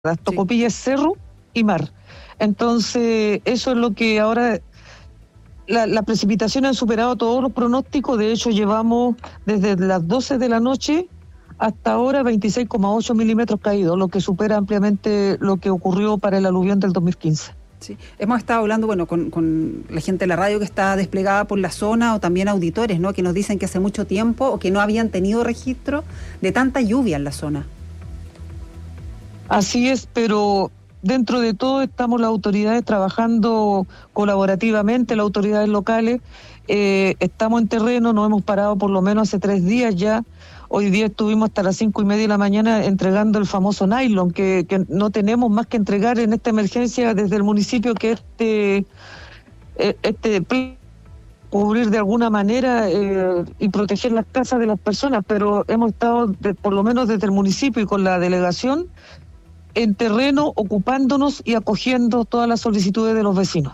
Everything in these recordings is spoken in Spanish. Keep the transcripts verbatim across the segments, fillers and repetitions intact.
Sí. Tocopilla es cerro y mar. Entonces, eso es lo que ahora... La, las precipitaciones han superado todos los pronósticos. De hecho, llevamos desde las doce de la noche hasta ahora veintiséis coma ocho milímetros caídos, lo que supera ampliamente lo que ocurrió para el aluvión del dos mil quince. Sí. Hemos estado hablando, bueno, con, con la gente de la radio que está desplegada por la zona, o también auditores, ¿no?, que nos dicen que hace mucho tiempo o que no habían tenido registro de tanta lluvia en la zona. Así es, pero dentro de todo estamos las autoridades trabajando colaborativamente, las autoridades locales, eh, estamos en terreno, nos hemos parado por lo menos hace tres días ya. Hoy día estuvimos hasta las cinco y media de la mañana entregando el famoso nylon, que, que no tenemos más que entregar en esta emergencia desde el municipio, que este, este cubrir de alguna manera eh, y proteger las casas de las personas, pero hemos estado, de, por lo menos desde el municipio y con la delegación, en terreno, ocupándonos y acogiendo todas las solicitudes de los vecinos.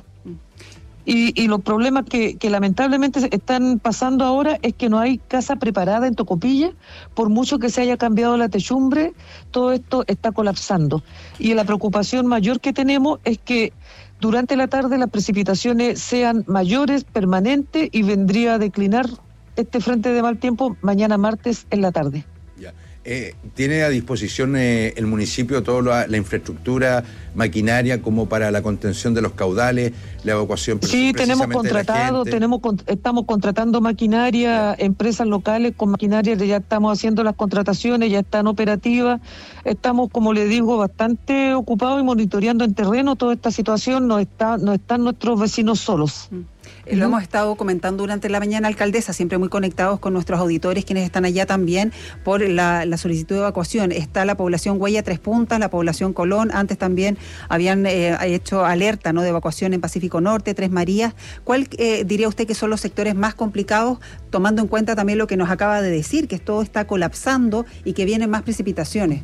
Y, y los problemas que, que lamentablemente están pasando ahora es que no hay casa preparada en Tocopilla. Por mucho que se haya cambiado la techumbre, todo esto está colapsando. Y la preocupación mayor que tenemos es que durante la tarde las precipitaciones sean mayores, permanentes, y vendría a declinar este frente de mal tiempo mañana martes en la tarde. Ya. Eh, ¿Tiene a disposición eh, el municipio toda la, la infraestructura, maquinaria, como para la contención de los caudales, la evacuación? Sí, tenemos contratado, tenemos estamos contratando maquinaria, sí. Empresas locales con maquinaria, ya estamos haciendo las contrataciones, ya están operativas. Estamos, como le digo, bastante ocupados y monitoreando en terreno toda esta situación. No está, no están nuestros vecinos solos. Mm. Lo hemos estado comentando durante la mañana, alcaldesa, siempre muy conectados con nuestros auditores, quienes están allá también por la, la solicitud de evacuación. Está la población Huella Tres Puntas, la población Colón, antes también habían eh, hecho alerta, ¿no?, de evacuación en Pacífico Norte, Tres Marías. ¿Cuál eh, diría usted que son los sectores más complicados, tomando en cuenta también lo que nos acaba de decir, que todo está colapsando y que vienen más precipitaciones?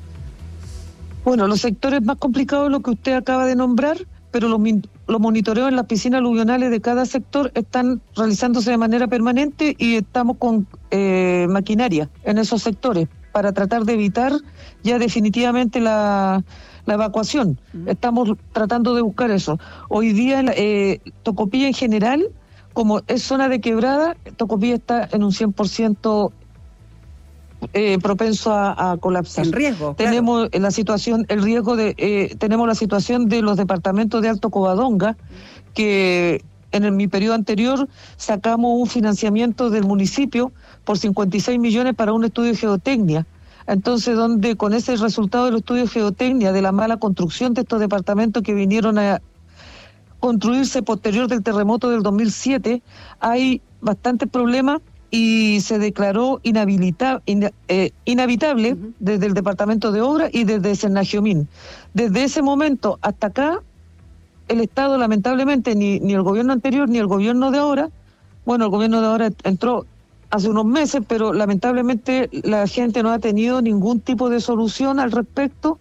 Bueno, los sectores más complicados, lo que usted acaba de nombrar, pero los, los monitoreos en las piscinas aluvionales de cada sector están realizándose de manera permanente y estamos con eh, maquinaria en esos sectores para tratar de evitar ya definitivamente la, la evacuación. Uh-huh. Estamos tratando de buscar eso. Hoy día eh, Tocopilla en general, como es zona de quebrada, Tocopilla está en un cien por ciento Eh, propenso a, a colapsar. En riesgo. Tenemos claro. la situación, el riesgo de, eh, tenemos la situación de los departamentos de Alto Covadonga, que en el, mi periodo anterior sacamos un financiamiento del municipio por cincuenta y seis millones para un estudio de geotecnia. Entonces, donde con ese resultado del estudio de geotecnia, de la mala construcción de estos departamentos que vinieron a construirse posterior del terremoto del dos mil siete, hay bastantes problemas y se declaró inhabilita, in, eh, inhabitable uh-huh. desde el Departamento de Obras y desde Sennagiomín. Desde ese momento hasta acá, el Estado, lamentablemente, ni, ni el gobierno anterior ni el gobierno de ahora, bueno, el gobierno de ahora entró hace unos meses, pero lamentablemente la gente no ha tenido ningún tipo de solución al respecto,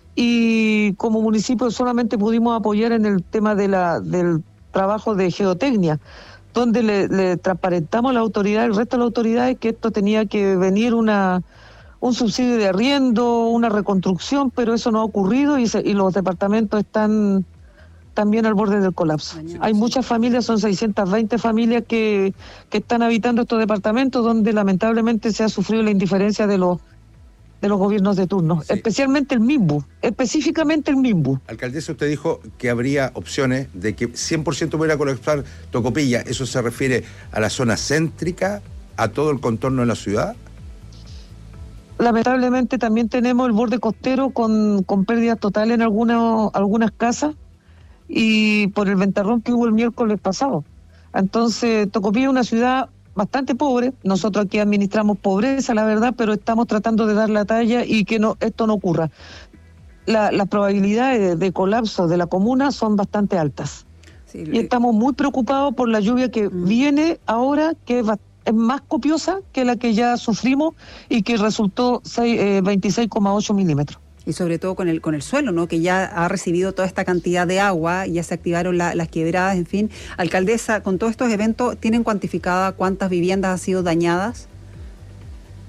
y como municipio solamente pudimos apoyar en el tema de la, del trabajo de geotecnia, donde le, le transparentamos a la autoridad, el resto de las autoridades, que esto tenía que venir una un subsidio de arriendo, una reconstrucción, pero eso no ha ocurrido y, se, y los departamentos están también al borde del colapso. Mañana, Hay sí. muchas familias, son seiscientas veinte familias que, que están habitando estos departamentos, donde lamentablemente se ha sufrido la indiferencia de los de los gobiernos de turno, sí. especialmente el MIMBU, específicamente el MIMBU. Alcaldesa, usted dijo que habría opciones de que cien por ciento pudiera colapsar Tocopilla. ¿Eso se refiere a la zona céntrica, a todo el contorno de la ciudad? Lamentablemente también tenemos el borde costero con, con pérdidas totales en algunas, algunas casas, y por el ventarrón que hubo el miércoles pasado. Entonces, Tocopilla es una ciudad bastante pobre. Nosotros aquí administramos pobreza, la verdad, pero estamos tratando de dar la talla y que no esto no ocurra. La, las probabilidades de, de colapso de la comuna son bastante altas. Sí, y estamos muy preocupados por la lluvia que mm. viene ahora, que es, es más copiosa que la que ya sufrimos y que resultó veintiséis coma ocho milímetros. Y sobre todo con el con el suelo, ¿no?, que ya ha recibido toda esta cantidad de agua, ya se activaron la, las quebradas, en fin. Alcaldesa, con todos estos eventos, ¿tienen cuantificada cuántas viviendas han sido dañadas?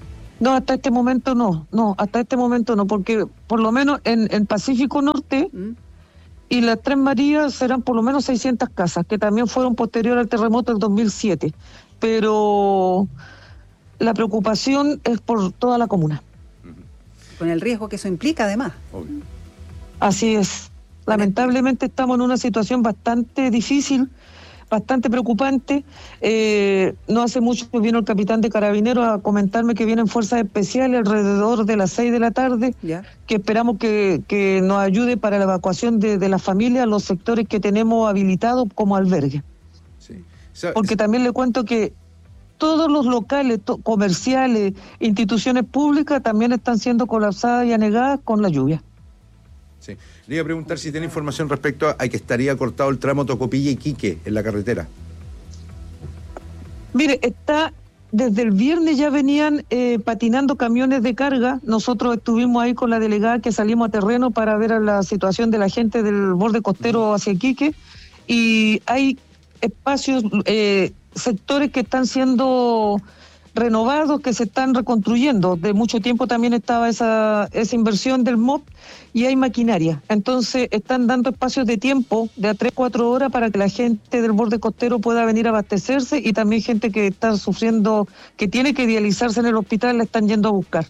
No, hasta este momento no, no, hasta este momento no, porque por lo menos en el Pacífico Norte ¿Mm? y las Tres Marías serán por lo menos seiscientas casas, que también fueron posterior al terremoto del dos mil siete, pero la preocupación es por toda la comuna. Con el riesgo que eso implica además. Obvio. Así es, lamentablemente estamos en una situación bastante difícil, bastante preocupante. Eh, no hace mucho vino el capitán de Carabineros a comentarme que vienen fuerzas especiales alrededor de las seis de la tarde, ¿Ya? que esperamos que, que nos ayude para la evacuación de, de las familias, los sectores que tenemos habilitados como albergue. Sí. So, Porque también le cuento que todos los locales to- comerciales, instituciones públicas también están siendo colapsadas y anegadas con la lluvia. Sí. Le iba a preguntar si tiene información respecto a que estaría cortado el tramo Tocopilla-Iquique en la carretera. Mire, está desde el viernes ya venían eh, patinando camiones de carga. Nosotros estuvimos ahí con la delegada que salimos a terreno para ver a la situación de la gente del borde costero hacia Iquique, y hay espacios, eh, sectores que están siendo renovados, que se están reconstruyendo. De mucho tiempo también estaba esa, esa inversión del M O P y hay maquinaria. Entonces están dando espacios de tiempo de a tres, cuatro horas para que la gente del borde costero pueda venir a abastecerse, y también gente que está sufriendo, que tiene que dializarse en el hospital, la están yendo a buscar.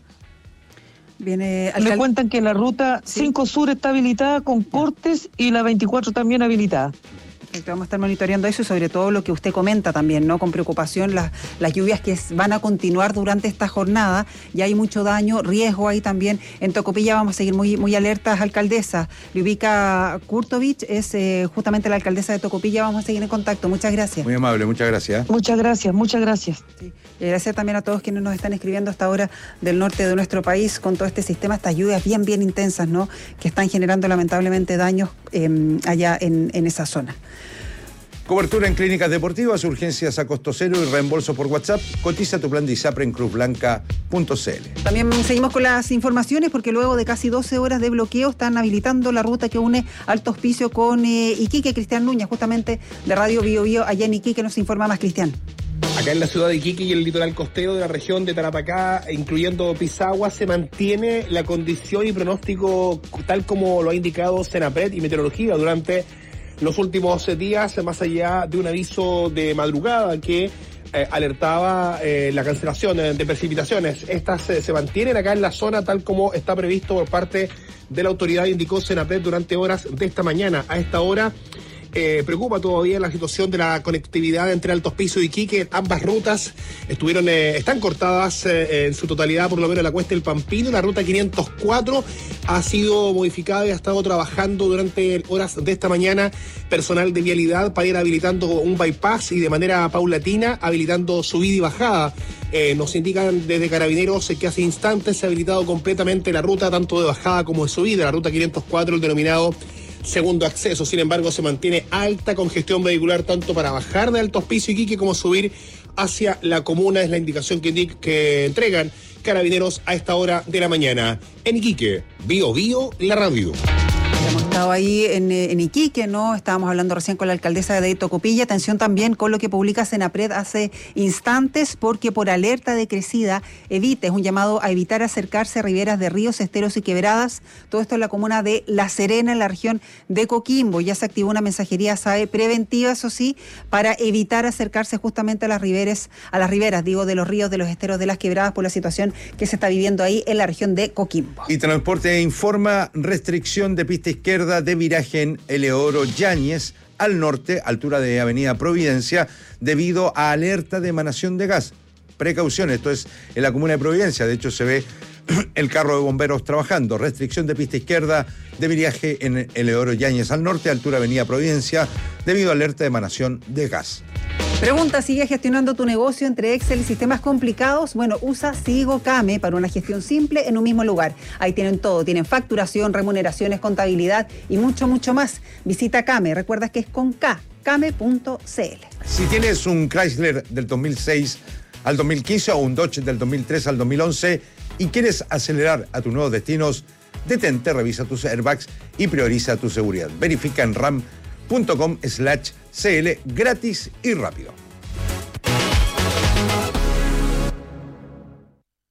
Viene alcal... Me cuentan que la ruta ¿Sí? cinco Sur está habilitada con cortes y la veinticuatro también habilitada. Vamos a estar monitoreando eso y sobre todo lo que usted comenta también, ¿no? Con preocupación las, las lluvias que van a continuar durante esta jornada. Ya hay mucho daño, riesgo ahí también. En Tocopilla vamos a seguir muy, muy alertas, alcaldesa. Ljubika Kurtovic es eh, justamente la alcaldesa de Tocopilla. Vamos a seguir en contacto. Muchas gracias. Muy amable, muchas gracias. Muchas gracias, muchas gracias. Sí. Y gracias también a todos quienes nos están escribiendo hasta ahora del norte de nuestro país con todo este sistema, estas lluvias bien, bien intensas, ¿no? Que están generando lamentablemente daños eh, allá en, en esa zona. Cobertura en clínicas deportivas, urgencias a costo cero y reembolso por WhatsApp. Cotiza tu plan de ISAPRE en cruz blanca punto c l. También seguimos con las informaciones porque luego de casi doce horas de bloqueo están habilitando la ruta que une Alto Hospicio con eh, Iquique. Cristian Núñez, justamente de Radio Bio Bio, allá en Iquique, nos informa más, Cristian. Acá en la ciudad de Iquique y el litoral costero de la región de Tarapacá, incluyendo Pisagua, se mantiene la condición y pronóstico tal como lo ha indicado Senapred y Meteorología durante los últimos días, más allá de un aviso de madrugada que eh, alertaba eh, la cancelación de, de precipitaciones. Estas eh, se mantienen acá en la zona tal como está previsto por parte de la autoridad, indicó Senapred durante horas de esta mañana. A esta hora Eh, preocupa todavía la situación de la conectividad entre Alto Hospicio y Iquique. Ambas rutas estuvieron eh, están cortadas eh, en su totalidad, por lo menos la Cuesta del Pampino. La ruta quinientos cuatro ha sido modificada y ha estado trabajando durante horas de esta mañana personal de vialidad para ir habilitando un bypass y de manera paulatina habilitando subida y bajada. Eh, nos indican desde Carabineros que hace instantes se ha habilitado completamente la ruta tanto de bajada como de subida, la ruta quinientos cuatro, el denominado segundo acceso. Sin embargo, se mantiene alta congestión vehicular tanto para bajar de Alto Hospicio y Iquique como subir hacia la comuna. Es la indicación que, indica, que entregan Carabineros a esta hora de la mañana. En Iquique, Bio Bio, la radio. Hemos estado ahí en, en Iquique, ¿no? Estábamos hablando recién con la alcaldesa de Tocopilla. Atención también con lo que publica Senapred hace instantes, porque por alerta de crecida, evite, es un llamado a evitar acercarse a riberas de ríos, esteros y quebradas. Todo esto en la comuna de La Serena, en la región de Coquimbo. Ya se activó una mensajería S A E preventiva, eso sí, para evitar acercarse justamente a las riberas, a las riberas, digo, de los ríos, de los esteros, de las quebradas, por la situación que se está viviendo ahí en la región de Coquimbo. Y Transporte informa restricción de pista izquierda de viraje en Eleodoro Yáñez al norte, altura de Avenida Providencia, debido a alerta de emanación de gas. Precaución, esto es en la comuna de Providencia, de hecho se ve el carro de bomberos trabajando. Restricción de pista izquierda de viraje en Eleodoro Yáñez al norte, altura Avenida Providencia, debido a alerta de emanación de gas. Pregunta, ¿sigue gestionando tu negocio entre Excel y sistemas complicados? Bueno, usa SigoCame para una gestión simple en un mismo lugar. Ahí tienen todo, tienen facturación, remuneraciones, contabilidad y mucho, mucho más. Visita Came, recuerda que es con K, came punto c l. Si tienes un Chrysler del dos mil seis al dos mil quince o un Dodge del dos mil tres al dos mil once y quieres acelerar a tus nuevos destinos, detente, revisa tus airbags y prioriza tu seguridad. Verifica en ram punto com slash cl gratis y rápido. En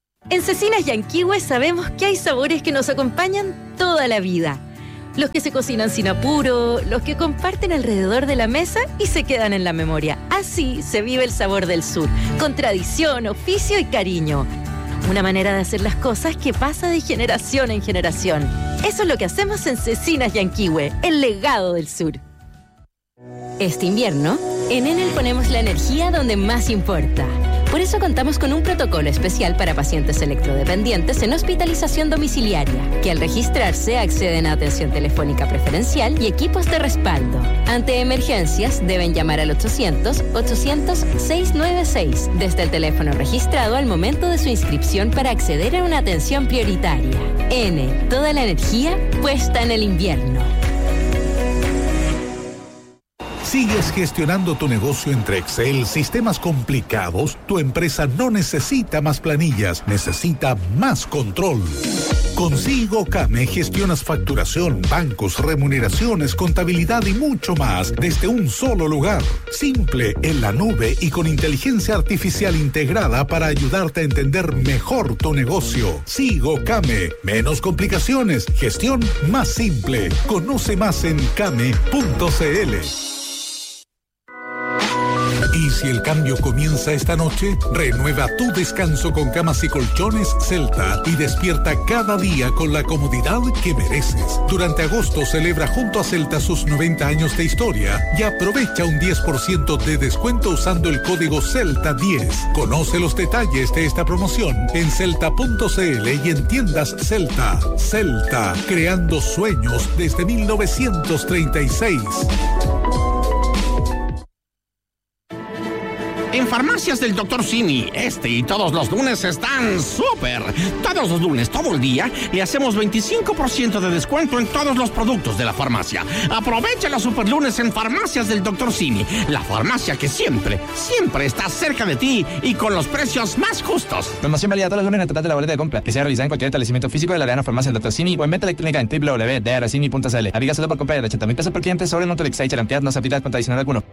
Cecinas Yanquihue sabemos que hay sabores que nos acompañan toda la vida. Los que se cocinan sin apuro, los que comparten alrededor de la mesa y se quedan en la memoria. Así se vive el sabor del sur, con tradición, oficio y cariño. Una manera de hacer las cosas que pasa de generación en generación. Eso es lo que hacemos en Cecinas Yanquihue, el legado del sur. Este invierno, en Enel ponemos la energía donde más importa. Por eso contamos con un protocolo especial para pacientes electrodependientes en hospitalización domiciliaria, que al registrarse acceden a atención telefónica preferencial y equipos de respaldo. Ante emergencias, deben llamar al ochocientos, ochocientos, seiscientos noventa y seis desde el teléfono registrado al momento de su inscripción para acceder a una atención prioritaria. Enel, toda la energía puesta en el invierno. ¿Sigues gestionando tu negocio entre Excel, sistemas complicados? Tu empresa no necesita más planillas, necesita más control. Con SigoCame gestionas facturación, bancos, remuneraciones, contabilidad y mucho más desde un solo lugar. Simple, en la nube y con inteligencia artificial integrada para ayudarte a entender mejor tu negocio. SigoCame, menos complicaciones, gestión más simple. Conoce más en came punto cl. Y si el cambio comienza esta noche, renueva tu descanso con camas y colchones Celta y despierta cada día con la comodidad que mereces. Durante agosto celebra junto a Celta sus noventa años de historia y aprovecha un diez por ciento de descuento usando el código Celta diez. Conoce los detalles de esta promoción en celta punto cl y en tiendas Celta. Celta, creando sueños desde mil novecientos treinta y seis. En Farmacias del doctor Simi, este y todos los lunes están súper. Todos los lunes, todo el día, le hacemos veinticinco por ciento de descuento en todos los productos de la farmacia. Aprovecha los super lunes en Farmacias del doctor Simi, la farmacia que siempre, siempre está cerca de ti y con los precios más justos. Promoción válida todos los lunes en el total de la boleta de compra, que sea realizada en cualquier establecimiento físico de la Arena Farmacia del doctor Simi o en venta electrónica en doble u doble u doble u punto d r simi punto c l. Aviga solo por compra de ochenta mil pesos por cliente sobre Nutrix y Charampiat, no se aplica con adicional alguno.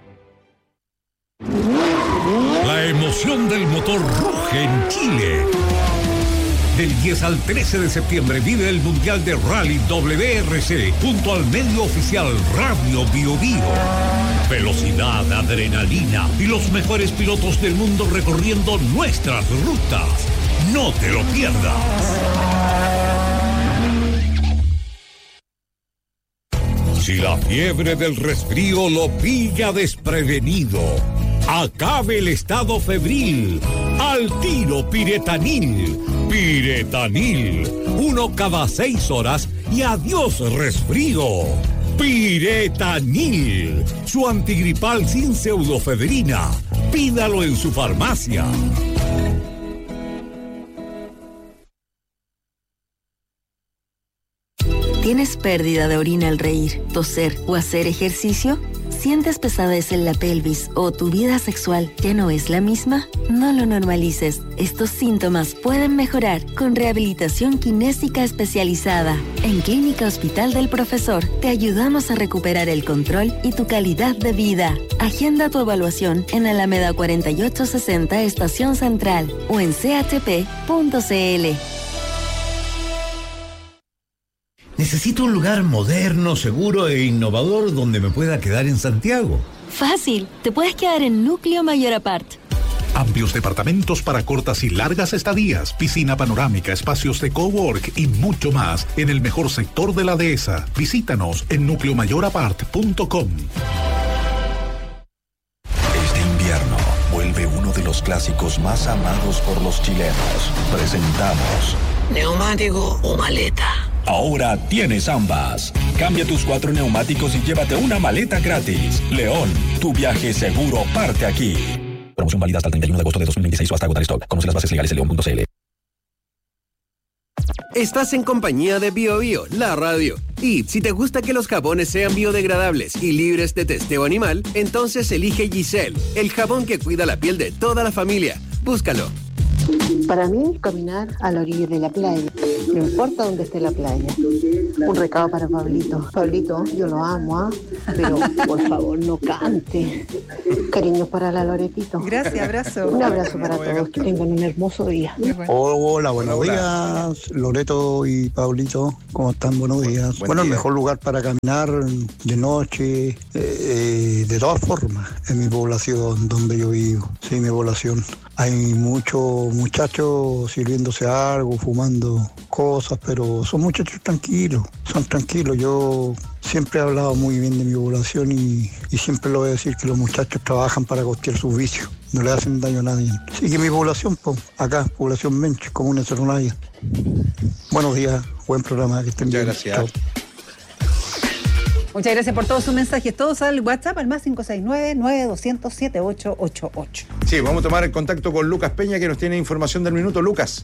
La emoción del motor ruge en Chile. Del diez al trece de septiembre vive el Mundial de Rally W R C junto al medio oficial Radio Bio Bio. Velocidad, adrenalina y los mejores pilotos del mundo recorriendo nuestras rutas. No te lo pierdas. Si la fiebre del resfrío lo pilla desprevenido, acabe el estado febril. Al tiro Piretanil. Piretanil. Uno cada seis horas y adiós resfrío. Piretanil. Su antigripal sin pseudofedrina. Pídalo en su farmacia. ¿Tienes pérdida de orina al reír, toser o hacer ejercicio? ¿Sientes pesadez en la pelvis o tu vida sexual ya no es la misma? No lo normalices. Estos síntomas pueden mejorar con rehabilitación kinésica especializada. En Clínica Hospital del Profesor te ayudamos a recuperar el control y tu calidad de vida. Agenda tu evaluación en Alameda cuarenta y ocho sesenta Estación Central o en c h p punto c l. Necesito un lugar moderno, seguro e innovador donde me pueda quedar en Santiago. Fácil, te puedes quedar en Núcleo Mayor Apart. Amplios departamentos para cortas y largas estadías, piscina panorámica, espacios de cowork y mucho más en el mejor sector de la dehesa. Visítanos en núcleo mayor apart punto com. Este invierno vuelve uno de los clásicos más amados por los chilenos. Presentamos ¿neumático o maleta? Ahora tienes ambas. Cambia tus cuatro neumáticos y llévate una maleta gratis. León, tu viaje seguro parte aquí. Promoción válida hasta el treinta y uno de agosto de dos mil veintiséis o hasta agotar stock. Conoce las bases legales en león punto c l. Estás en compañía de Bio Bio, la radio. Y si te gusta que los jabones sean biodegradables y libres de testeo animal, entonces elige Giselle, el jabón que cuida la piel de toda la familia. Búscalo. Para mí, caminar a la orilla de la playa. no importa dónde esté la playa. Un recado para Pablito. Pablito, yo lo amo, ¿ah? Pero por favor no cante. Cariños para la Loretito. Gracias, abrazo. Un abrazo para todos, que tengan un hermoso día. Hola, buenos Hola. días, Loreto y Pablito, ¿cómo están? Buenos días. Buen bueno, día. el mejor lugar para caminar de noche, eh, eh, de todas formas, en mi población donde yo vivo, sí, mi población. Hay muchos muchachos sirviéndose algo, fumando cosas, pero son muchachos tranquilos, son tranquilos. Yo siempre he hablado muy bien de mi población y, y siempre lo voy a decir que los muchachos trabajan para costear sus vicios, no le hacen daño a nadie. Así que mi población, pues, acá, población Menche, comuna de Cerronaya. Buenos días, buen programa, que estén Muchas bien. gracias. Chao. Muchas gracias por todos sus mensajes. Todos al WhatsApp al más cinco seis nueve, nueve dos cero cero, siete ocho ocho ocho. Sí, vamos a tomar el contacto con Lucas Peña, que nos tiene información del minuto. Lucas.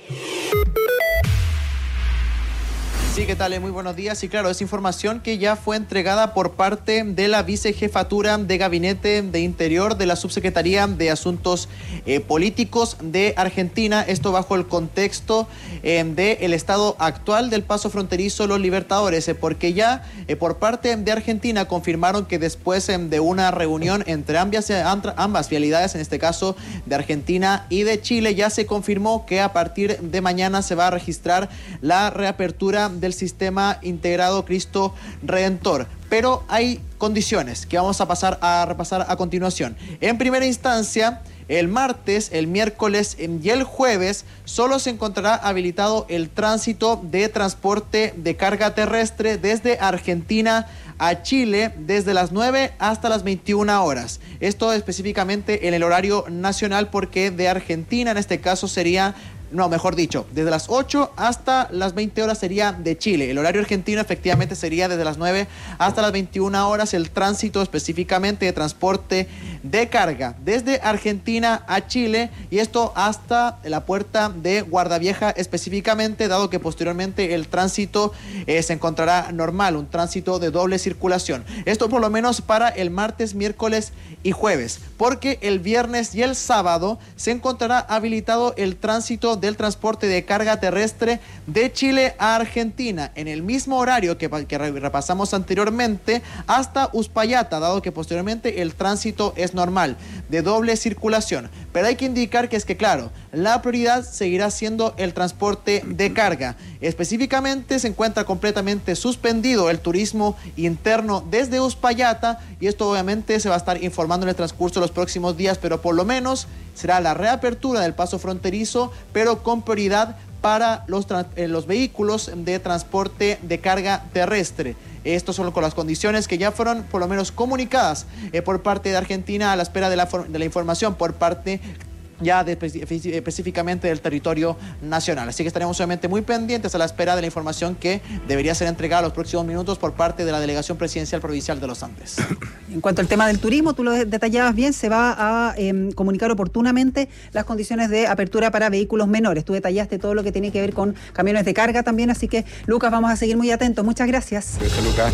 Sí, ¿qué tal? Muy buenos días. Y claro, es información que ya fue entregada por parte de la vicejefatura de Gabinete de Interior de la Subsecretaría de Asuntos eh, Políticos de Argentina. Esto bajo el contexto eh, del estado actual del paso fronterizo Los Libertadores, eh, porque ya eh, por parte de Argentina confirmaron que después eh, de una reunión entre ambas, ambas vialidades, en este caso de Argentina y de Chile, ya se confirmó que a partir de mañana se va a registrar la reapertura de el sistema integrado Cristo Redentor. Pero hay condiciones que vamos a pasar a repasar a continuación. En primera instancia, el martes, el miércoles y el jueves solo se encontrará habilitado el tránsito de transporte de carga terrestre desde Argentina a Chile desde las nueve hasta las veintiuna horas. Esto específicamente en el horario nacional, porque de Argentina en este caso sería No, mejor dicho, desde las ocho hasta las veinte horas sería de Chile. El horario argentino efectivamente sería desde las nueve hasta las veintiuna horas el tránsito específicamente de transporte de carga desde Argentina a Chile, y esto hasta la puerta de Guardavieja específicamente, dado que posteriormente el tránsito eh, se encontrará normal, un tránsito de doble circulación. Esto por lo menos para el martes, miércoles y jueves, porque el viernes y el sábado se encontrará habilitado el tránsito del transporte de carga terrestre de Chile a Argentina en el mismo horario que, que repasamos anteriormente hasta Uspallata, dado que posteriormente el tránsito es normal, de doble circulación. Pero hay que indicar que es que, claro, la prioridad seguirá siendo el transporte de carga. Específicamente se encuentra completamente suspendido el turismo interno desde Uspallata, y esto obviamente se va a estar informando en el transcurso de los próximos días, pero por lo menos será la reapertura del paso fronterizo, pero con prioridad para los, eh, los vehículos de transporte de carga terrestre. Estos son con las condiciones que ya fueron por lo menos comunicadas eh, por parte de Argentina, a la espera de la, de la información por parte ya de, específicamente del territorio nacional. Así que estaremos obviamente muy pendientes a la espera de la información que debería ser entregada en los próximos minutos por parte de la Delegación Presidencial Provincial de los Andes. En cuanto al tema del turismo, tú lo detallabas bien, se va a eh, comunicar oportunamente las condiciones de apertura para vehículos menores. Tú detallaste todo lo que tiene que ver con camiones de carga también, así que, Lucas, vamos a seguir muy atentos. Muchas gracias. Gracias, Lucas.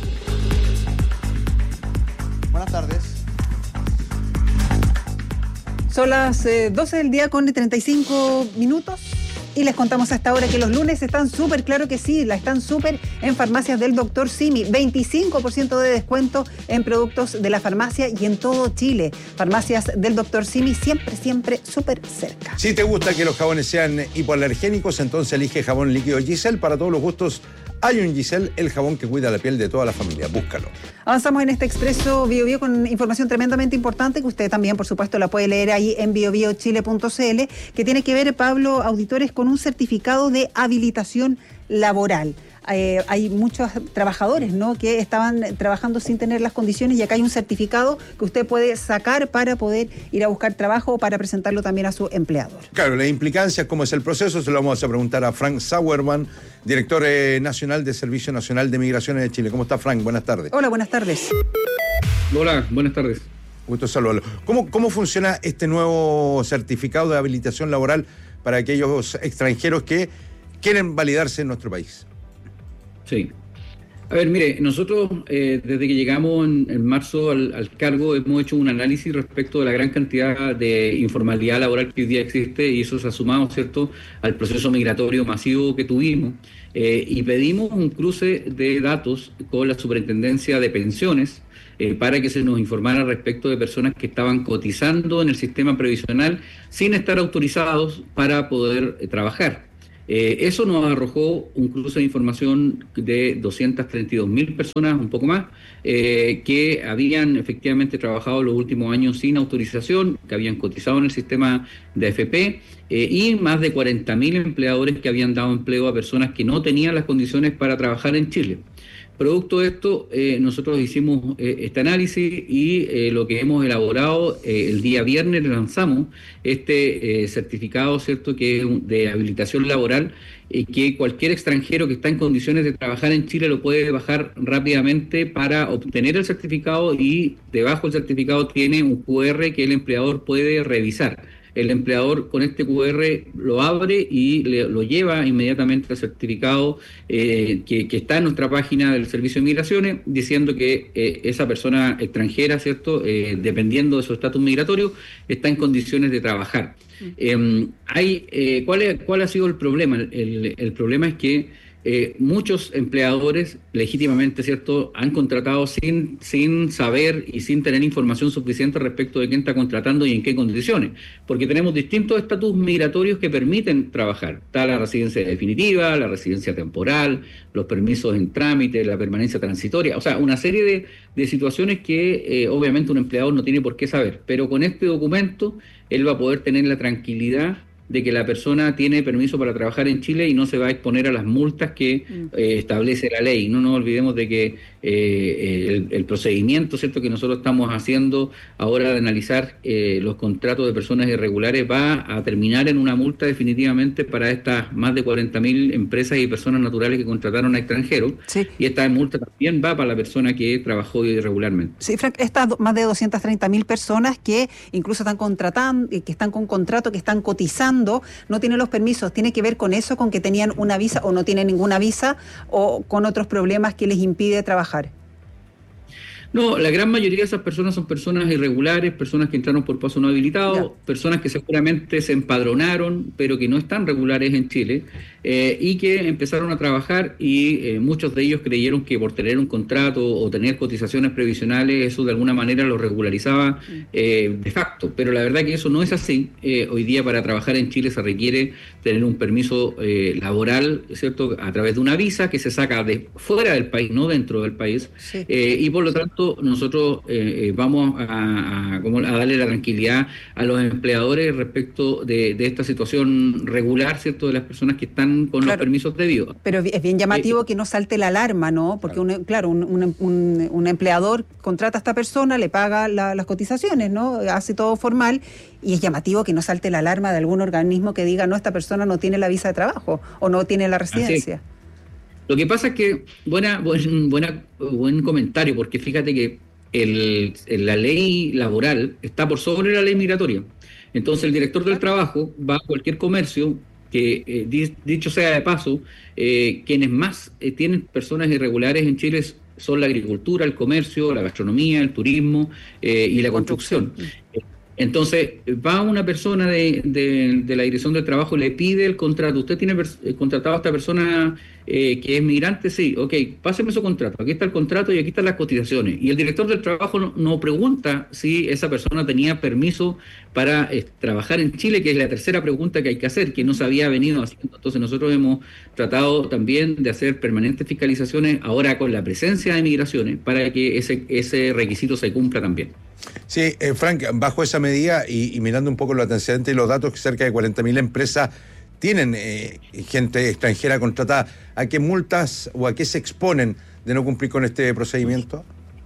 Buenas tardes. Son las eh, doce del día con treinta y cinco minutos y les contamos a esta hora que los lunes están súper, claro que sí, la están súper en farmacias del doctor Simi. veinticinco por ciento de descuento en productos de la farmacia y en todo Chile. Farmacias del doctor Simi, siempre, siempre súper cerca. Si te gusta que los jabones sean hipoalergénicos, entonces elige jabón líquido Giselle. Para todos los gustos hay un Giselle, el jabón que cuida la piel de toda la familia. Búscalo. Avanzamos en este Expreso Bio Bio con información tremendamente importante que usted también, por supuesto, la puede leer ahí en bio bio chile punto c l, que tiene que ver, Pablo, auditores, con un certificado de habilitación laboral. Eh, hay muchos trabajadores, ¿no?, que estaban trabajando sin tener las condiciones, y acá hay un certificado que usted puede sacar para poder ir a buscar trabajo o para presentarlo también a su empleador. Claro, las implicancias, cómo es el proceso, se lo vamos a preguntar a Frank Sauerman, director eh, nacional de Servicio Nacional de Migraciones de Chile. ¿Cómo está, Frank? Buenas tardes. Hola, buenas tardes. Hola, buenas tardes. Gusto saludarlo. ¿Cómo, ¿Cómo funciona este nuevo certificado de habilitación laboral para aquellos extranjeros que quieren validarse en nuestro país? Sí. A ver, mire, nosotros eh, desde que llegamos en, en marzo al, al cargo hemos hecho un análisis respecto de la gran cantidad de informalidad laboral que hoy día existe y eso se ha sumado, ¿cierto?, al proceso migratorio masivo que tuvimos eh, y pedimos un cruce de datos con la Superintendencia de Pensiones eh, para que se nos informara respecto de personas que estaban cotizando en el sistema previsional sin estar autorizados para poder eh, trabajar. Eh, eso nos arrojó un cruce de información de doscientas treinta y dos mil personas, un poco más, eh, que habían efectivamente trabajado los últimos años sin autorización, que habían cotizado en el sistema de A F P, eh, y más de cuarenta mil empleadores que habían dado empleo a personas que no tenían las condiciones para trabajar en Chile. Producto de esto, eh, nosotros hicimos eh, este análisis y eh, lo que hemos elaborado eh, el día viernes lanzamos este eh, certificado, ¿cierto?, que es de habilitación laboral, eh, que cualquier extranjero que está en condiciones de trabajar en Chile lo puede bajar rápidamente para obtener el certificado y debajo del certificado tiene un cu erre que el empleador puede revisar. El empleador con este cu erre lo abre y le, lo lleva inmediatamente al certificado eh, que, que está en nuestra página del Servicio de Migraciones, diciendo que eh, esa persona extranjera, ¿cierto?, eh, dependiendo de su estatus migratorio, está en condiciones de trabajar. Eh, hay, eh, ¿cuál, es, ¿Cuál ha sido el problema? El, el problema es que Eh, muchos empleadores legítimamente, ¿cierto?, han contratado sin, sin saber y sin tener información suficiente respecto de quién está contratando y en qué condiciones, porque tenemos distintos estatus migratorios que permiten trabajar. Está la residencia definitiva, la residencia temporal, los permisos en trámite, la permanencia transitoria, o sea, una serie de, de situaciones que eh, obviamente un empleador no tiene por qué saber, pero con este documento él va a poder tener la tranquilidad de que la persona tiene permiso para trabajar en Chile y no se va a exponer a las multas que eh, establece la ley. No nos olvidemos de que eh, el, el procedimiento, ¿cierto?, que nosotros estamos haciendo ahora de analizar eh, los contratos de personas irregulares va a terminar en una multa definitivamente para estas más de cuarenta mil empresas y personas naturales que contrataron a extranjeros. Sí. Y esta multa también va para la persona que trabajó irregularmente. Sí, Frank, estas más de doscientas treinta mil personas que incluso están contratando, que están con contrato, que están cotizando, no tienen los permisos, ¿tiene que ver con eso, con que tenían una visa o no tienen ninguna visa o con otros problemas que les impide trabajar? No, la gran mayoría de esas personas son personas irregulares, personas que entraron por paso no habilitado, yeah. personas que seguramente se empadronaron, pero que no están regulares en Chile, eh, y que empezaron a trabajar y eh, muchos de ellos creyeron que por tener un contrato o tener cotizaciones previsionales, eso de alguna manera lo regularizaba eh, de facto, pero la verdad que eso no es así. Eh, hoy día para trabajar en Chile se requiere tener un permiso eh, laboral, ¿cierto?, a través de una visa que se saca de fuera del país, no dentro del país, sí. eh, y por lo tanto nosotros eh, vamos a, a, como a darle la tranquilidad a los empleadores respecto de, de esta situación regular, ¿cierto?, de las personas que están con claro, los permisos debidos. Pero es bien llamativo eh, que no salte la alarma, ¿no? Porque, claro, un, claro un, un, un, un empleador contrata a esta persona, le paga la, las cotizaciones, ¿no?, hace todo formal, y es llamativo que no salte la alarma de algún organismo que diga, no, esta persona no tiene la visa de trabajo o no tiene la residencia. Lo que pasa es que, buena, buen, buena, buen comentario, porque fíjate que el, la ley laboral está por sobre la ley migratoria. Entonces el director del trabajo va a cualquier comercio, que eh, dicho sea de paso, eh, quienes más eh, tienen personas irregulares en Chile son la agricultura, el comercio, la gastronomía, el turismo eh, y la construcción. Entonces, va una persona de, de, de la Dirección del Trabajo y le pide el contrato. ¿Usted tiene eh, contratado a esta persona eh, que es migrante? Sí, ok, páseme su contrato. Aquí está el contrato y aquí están las cotizaciones. Y el director del trabajo no, no pregunta si esa persona tenía permiso para eh, trabajar en Chile, que es la tercera pregunta que hay que hacer, que no se había venido haciendo. Entonces, nosotros hemos tratado también de hacer permanentes fiscalizaciones ahora con la presencia de migraciones para que ese, ese requisito se cumpla también. Sí, eh, Frank, bajo esa medida y, y mirando un poco los antecedentes y los datos, que cerca de cuarenta mil empresas tienen eh, gente extranjera contratada, ¿a qué multas o a qué se exponen de no cumplir con este procedimiento?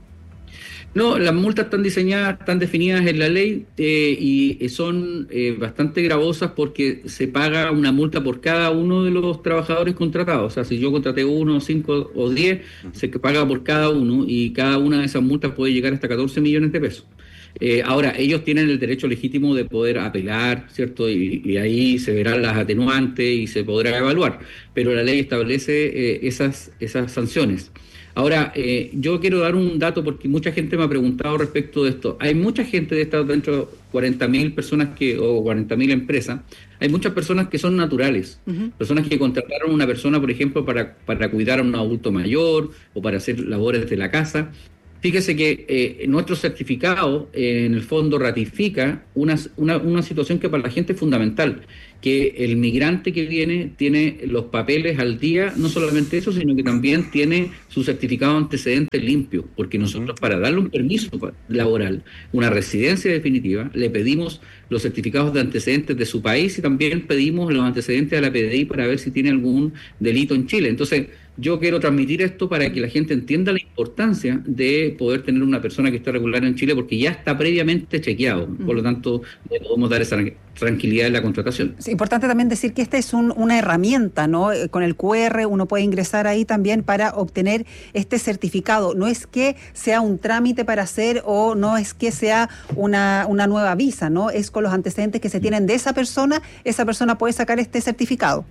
No, las multas están diseñadas, están definidas en la ley eh, y son eh, bastante gravosas porque se paga una multa por cada uno de los trabajadores contratados. O sea, si yo contraté uno, cinco o diez, se paga por cada uno y cada una de esas multas puede llegar hasta catorce millones de pesos. Eh, ahora, ellos tienen el derecho legítimo de poder apelar, ¿cierto? Y, y ahí se verán las atenuantes y se podrá evaluar, pero la ley establece eh, esas, esas sanciones. Ahora, eh, yo quiero dar un dato porque mucha gente me ha preguntado respecto de esto. Hay mucha gente de estas dentro de cuarenta mil personas que o cuarenta mil empresas, hay muchas personas que son naturales, uh-huh. personas que contrataron a una persona, por ejemplo, para, para cuidar a un adulto mayor o para hacer labores de la casa. Fíjese que eh, nuestro certificado, eh, en el fondo, ratifica una, una, una situación que para la gente es fundamental, que el migrante que viene tiene los papeles al día, no solamente eso, sino que también tiene su certificado de antecedentes limpio, porque nosotros para darle un permiso laboral, una residencia definitiva, le pedimos los certificados de antecedentes de su país y también pedimos los antecedentes a la P D I para ver si tiene algún delito en Chile. Entonces, yo quiero transmitir esto para que la gente entienda la importancia de poder tener una persona que está regular en Chile, porque ya está previamente chequeado. Por lo tanto, le podemos dar esa tranquilidad en la contratación. Es importante también decir que esta es un, una herramienta, ¿no? Con el Q R uno puede ingresar ahí también para obtener este certificado. No es que sea un trámite para hacer o no es que sea una, una nueva visa, ¿no? Es con los antecedentes que se tienen de esa persona, esa persona puede sacar este certificado.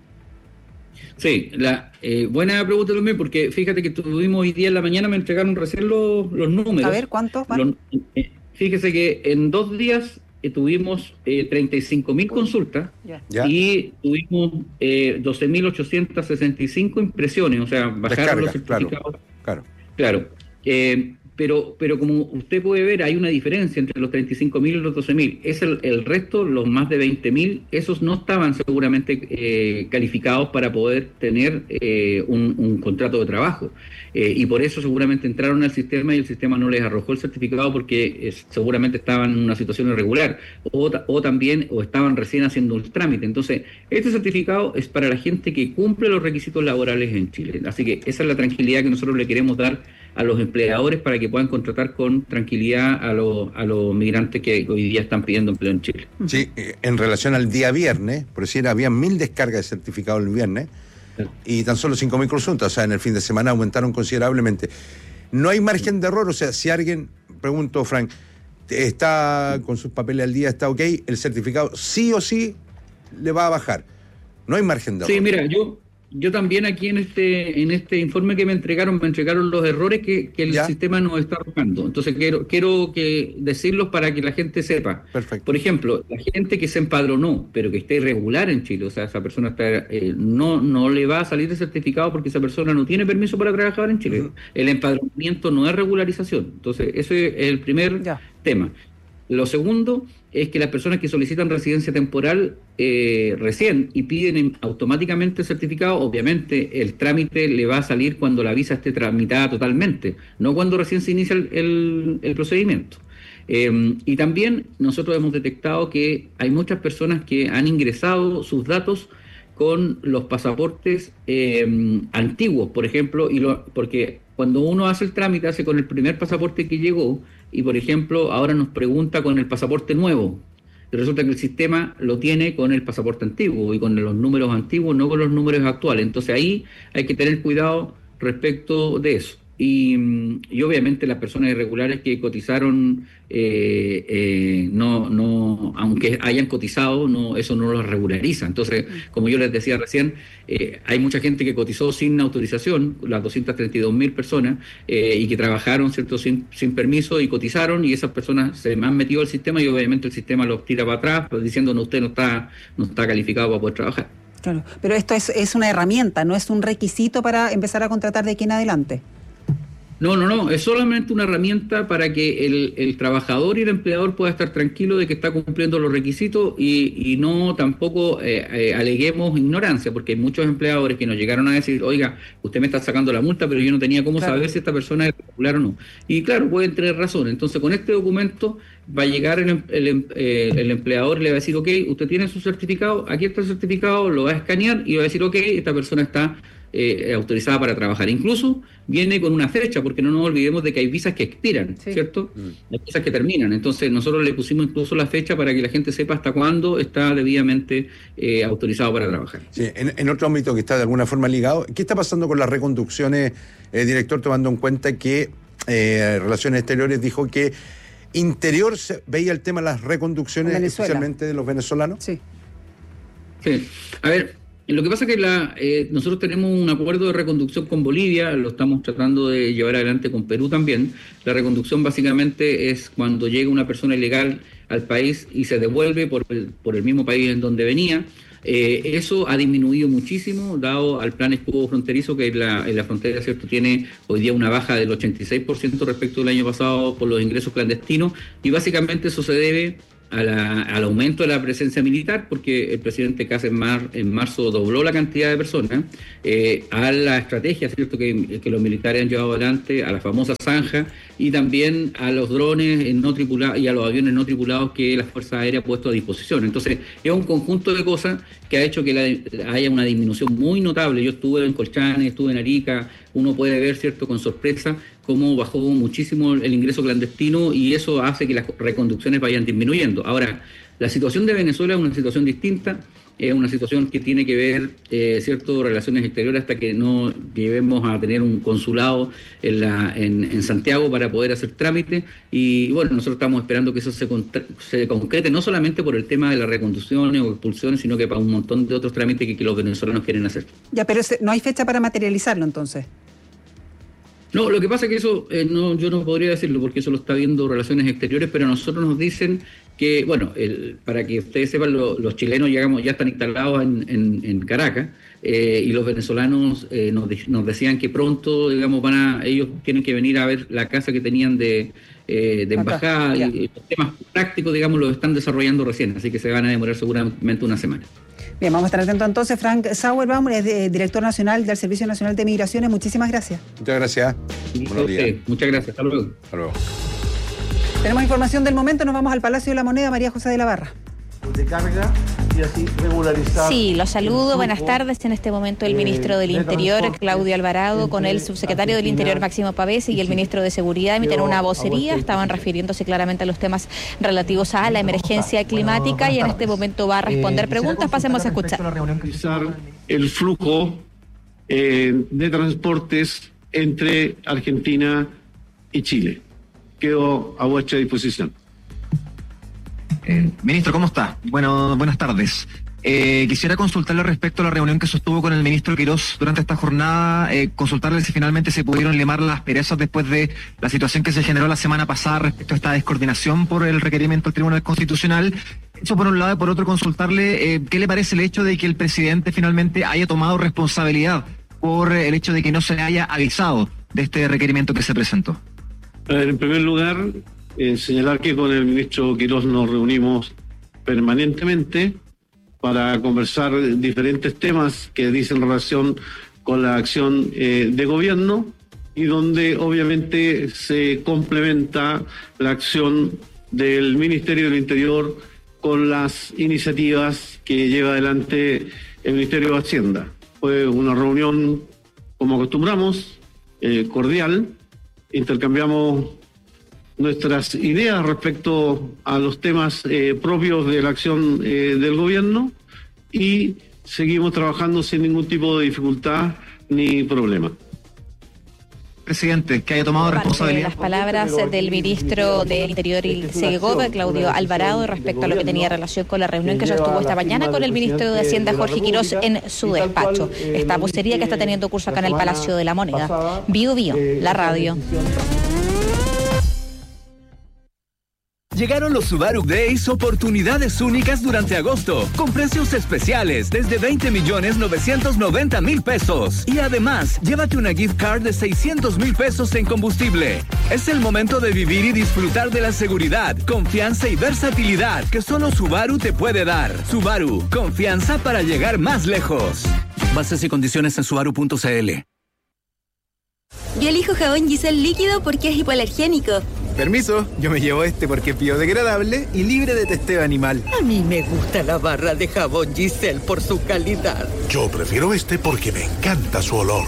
Sí, la eh, buena pregunta también, porque fíjate que tuvimos hoy día en la mañana, me entregaron recién los, los números. A ver, ¿cuántos van? Los, eh, fíjese que en dos días eh, tuvimos eh, treinta y cinco mil consultas yeah. y tuvimos eh, doce mil ochocientas sesenta y cinco impresiones, o sea, bajaron Descarga, los certificados. Claro, claro. claro eh, pero, pero como usted puede ver, hay una diferencia entre los treinta y cinco mil y los doce mil. Es el, el resto, los más de veinte mil, esos no estaban seguramente eh, calificados para poder tener eh, un, un contrato de trabajo. Eh, y por eso seguramente entraron al sistema y el sistema no les arrojó el certificado porque eh, seguramente estaban en una situación irregular o, o también o estaban recién haciendo un trámite. Entonces, este certificado es para la gente que cumple los requisitos laborales en Chile. Así que esa es la tranquilidad que nosotros le queremos dar a los empleadores para que puedan contratar con tranquilidad a los, a los migrantes que hoy día están pidiendo empleo en Chile. Sí, en relación al día viernes, por decir, había mil descargas de certificado el viernes y tan solo cinco mil consultas, o sea, en el fin de semana aumentaron considerablemente. No hay margen de error, o sea, si alguien, pregunto, Frank, está con sus papeles al día, está ok, el certificado sí o sí le va a bajar. No hay margen de error. Sí, mira, yo... Yo también aquí en este en este informe que me entregaron, me entregaron los errores que, que el ¿Ya? sistema nos está arrojando. Entonces quiero quiero que decirlos para que la gente sepa. Perfecto. Por ejemplo, la gente que se empadronó, pero que esté irregular en Chile, o sea, esa persona está eh, no no le va a salir el certificado porque esa persona no tiene permiso para trabajar en Chile. Uh-huh. El empadronamiento no es regularización. Entonces, ese es el primer ya. tema. Lo segundo es que las personas que solicitan residencia temporal eh, recién y piden automáticamente el certificado, obviamente el trámite le va a salir cuando la visa esté tramitada totalmente, no cuando recién se inicia el, el, el procedimiento. Eh, y también nosotros hemos detectado que hay muchas personas que han ingresado sus datos con los pasaportes eh, antiguos, por ejemplo, y lo, porque cuando uno hace el trámite, hace con el primer pasaporte que llegó, y por ejemplo, ahora nos pregunta con el pasaporte nuevo, y resulta que el sistema lo tiene con el pasaporte antiguo, y con los números antiguos, no con los números actuales. Entonces ahí hay que tener cuidado respecto de eso. Y, y obviamente las personas irregulares que cotizaron, eh, eh, no, no, aunque hayan cotizado, no, eso no los regulariza. Entonces, como yo les decía recién, eh, hay mucha gente que cotizó sin autorización, las doscientas treinta y dos mil personas, eh, y que trabajaron, ¿cierto?, sin, sin permiso y cotizaron, y esas personas se han metido al sistema y obviamente el sistema los tira para atrás, pues, diciendo no, usted no está, no está calificado para poder trabajar. Claro, pero esto es, es una herramienta, no es un requisito para empezar a contratar de aquí en adelante. No, no, no, es solamente una herramienta para que el, el trabajador y el empleador pueda estar tranquilo de que está cumpliendo los requisitos y, y no tampoco eh, eh, aleguemos ignorancia, porque hay muchos empleadores que nos llegaron a decir, oiga, usted me está sacando la multa, pero yo no tenía cómo claro. saber si esta persona es regular o no. Y claro, pueden tener razón. Entonces, con este documento va a llegar el, el, eh, el empleador y le va a decir, ok, usted tiene su certificado, aquí está el certificado, lo va a escanear y va a decir, ok, esta persona está Eh, autorizada para trabajar. Incluso viene con una fecha, porque no nos olvidemos de que hay visas que expiran, sí. ¿cierto? Mm. Hay visas que terminan. Entonces nosotros le pusimos incluso la fecha para que la gente sepa hasta cuándo está debidamente eh, autorizado para trabajar. Sí, en, en otro ámbito que está de alguna forma ligado, ¿qué está pasando con las reconducciones, eh, director, tomando en cuenta que eh, Relaciones Exteriores dijo que Interior se veía el tema de las reconducciones, especialmente de los venezolanos? Sí. Sí. A ver, Lo que pasa es que la, eh, nosotros tenemos un acuerdo de reconducción con Bolivia, lo estamos tratando de llevar adelante con Perú también. La reconducción básicamente es cuando llega una persona ilegal al país y se devuelve por el, por el mismo país en donde venía. Eh, eso ha disminuido muchísimo, dado al plan escudo fronterizo, que en la, en la frontera, ¿cierto?, tiene hoy día una baja del ochenta y seis por ciento respecto del año pasado por los ingresos clandestinos, y básicamente eso se debe A la, al aumento de la presencia militar, porque el presidente Kast en, mar, en marzo dobló la cantidad de personas, eh, a la estrategia, ¿cierto?, que, que los militares han llevado adelante, a la famosa zanja, y también a los drones no tripulados y a los aviones no tripulados que la Fuerza Aérea ha puesto a disposición. Entonces, es un conjunto de cosas que ha hecho que la, haya una disminución muy notable. Yo estuve en Colchane, estuve en Arica, uno puede ver, ¿cierto?, con sorpresa, cómo bajó muchísimo el ingreso clandestino, y eso hace que las reconducciones vayan disminuyendo. Ahora, la situación de Venezuela es una situación distinta, es una situación que tiene que ver, eh, cierto, relaciones exteriores, hasta que no llevemos a tener un consulado en, la, en, en Santiago para poder hacer trámite, y bueno, nosotros estamos esperando que eso se, se concrete, no solamente por el tema de las reconducciones o expulsiones, sino que para un montón de otros trámites que, que los venezolanos quieren hacer. Ya, pero no hay fecha para materializarlo entonces. No, lo que pasa es que eso, eh, no, yo no podría decirlo porque eso lo está viendo Relaciones Exteriores, pero a nosotros nos dicen que, bueno, el, para que ustedes sepan, lo, los chilenos llegamos, ya están instalados en, en, en Caracas, eh, y los venezolanos eh, nos, nos decían que pronto, digamos, van a, ellos tienen que venir a ver la casa que tenían de, eh, de embajada, y, y los temas prácticos, digamos, los están desarrollando recién, así que se van a demorar seguramente una semana. Bien, vamos a estar atentos entonces. Frank Sauerbaum es de, director nacional del Servicio Nacional de Migraciones. Muchísimas gracias. Muchas gracias. Buenos días. Muchas gracias. Hasta luego. Hasta luego. Tenemos información del momento. Nos vamos al Palacio de la Moneda. María José de la Barra. De carga y así regularizar. Sí, los saludo. Buenas tardes. En este momento el ministro del Interior, Claudio Alvarado, con el subsecretario del Interior, Máximo Pavese, y el ministro de Seguridad emiten una vocería. Estaban refiriéndose claramente a los temas relativos a la emergencia climática, y en este momento va a responder preguntas. Pasemos a escuchar. El flujo eh, de transportes entre Argentina y Chile. Quedo a vuestra disposición. Eh, ministro, ¿cómo está? Bueno, buenas tardes. Eh, quisiera consultarle respecto a la reunión que sostuvo con el ministro Quirós durante esta jornada, eh, consultarle si finalmente se pudieron limar las perezas después de la situación que se generó la semana pasada respecto a esta descoordinación por el requerimiento del Tribunal Constitucional. Eso por un lado, y por otro consultarle eh, qué le parece el hecho de que el presidente finalmente haya tomado responsabilidad por el hecho de que no se haya avisado de este requerimiento que se presentó. A ver, en primer lugar, Eh, señalar que con el ministro Quirós nos reunimos permanentemente para conversar diferentes temas que dicen relación con la acción eh, de gobierno, y donde obviamente se complementa la acción del Ministerio del Interior con las iniciativas que lleva adelante el Ministerio de Hacienda. Fue una reunión, como acostumbramos, eh, cordial, intercambiamos nuestras ideas respecto a los temas eh, propios de la acción eh, del gobierno, y seguimos trabajando sin ningún tipo de dificultad ni problema. Presidente, que haya tomado responsabilidad. Las palabras del ministro del Interior y Segov, Claudio Alvarado, respecto a lo que tenía relación con la reunión que sostuvo esta mañana con el ministro de Hacienda, Jorge Quirós, en su despacho. Esta vocería que está teniendo curso acá en el Palacio de la Moneda. Bio Bio, la radio. Llegaron los Subaru Days, oportunidades únicas durante agosto, con precios especiales desde veinte millones novecientos noventa mil pesos. Y además, llévate una gift card de seiscientos mil pesos en combustible. Es el momento de vivir y disfrutar de la seguridad, confianza y versatilidad que solo Subaru te puede dar. Subaru, confianza para llegar más lejos. Bases y condiciones en subaru punto c l. Yo elijo jabón Giselle líquido porque es hipoalergénico. Permiso, yo me llevo este porque es biodegradable y libre de testeo animal. A mí me gusta la barra de jabón Giselle por su calidad. Yo prefiero este porque me encanta su olor.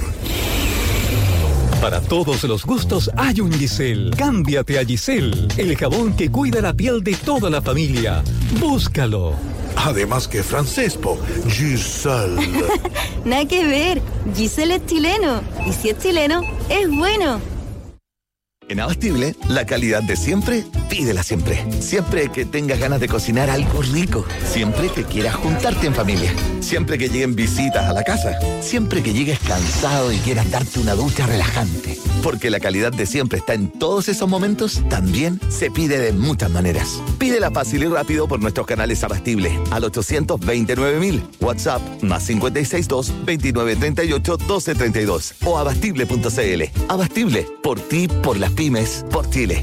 Para todos los gustos hay un Giselle. Cámbiate a Giselle, el jabón que cuida la piel de toda la familia. Búscalo. Además que francés, po. Giselle. Nada que ver. Giselle es chileno. Y si es chileno, es bueno. En Abastible, la calidad de siempre, pídela siempre. Siempre que tengas ganas de cocinar algo rico. Siempre que quieras juntarte en familia. Siempre que lleguen visitas a la casa. Siempre que llegues cansado y quieras darte una ducha relajante. Porque la calidad de siempre está en todos esos momentos, también se pide de muchas maneras. Pídela fácil y rápido por nuestros canales Abastible al ochocientos veintinueve mil. WhatsApp más cincuenta y seis dos, veintinueve treinta y ocho, doce treinta y dos o abastible punto cl. Abastible, por ti, por las pymes, por Chile.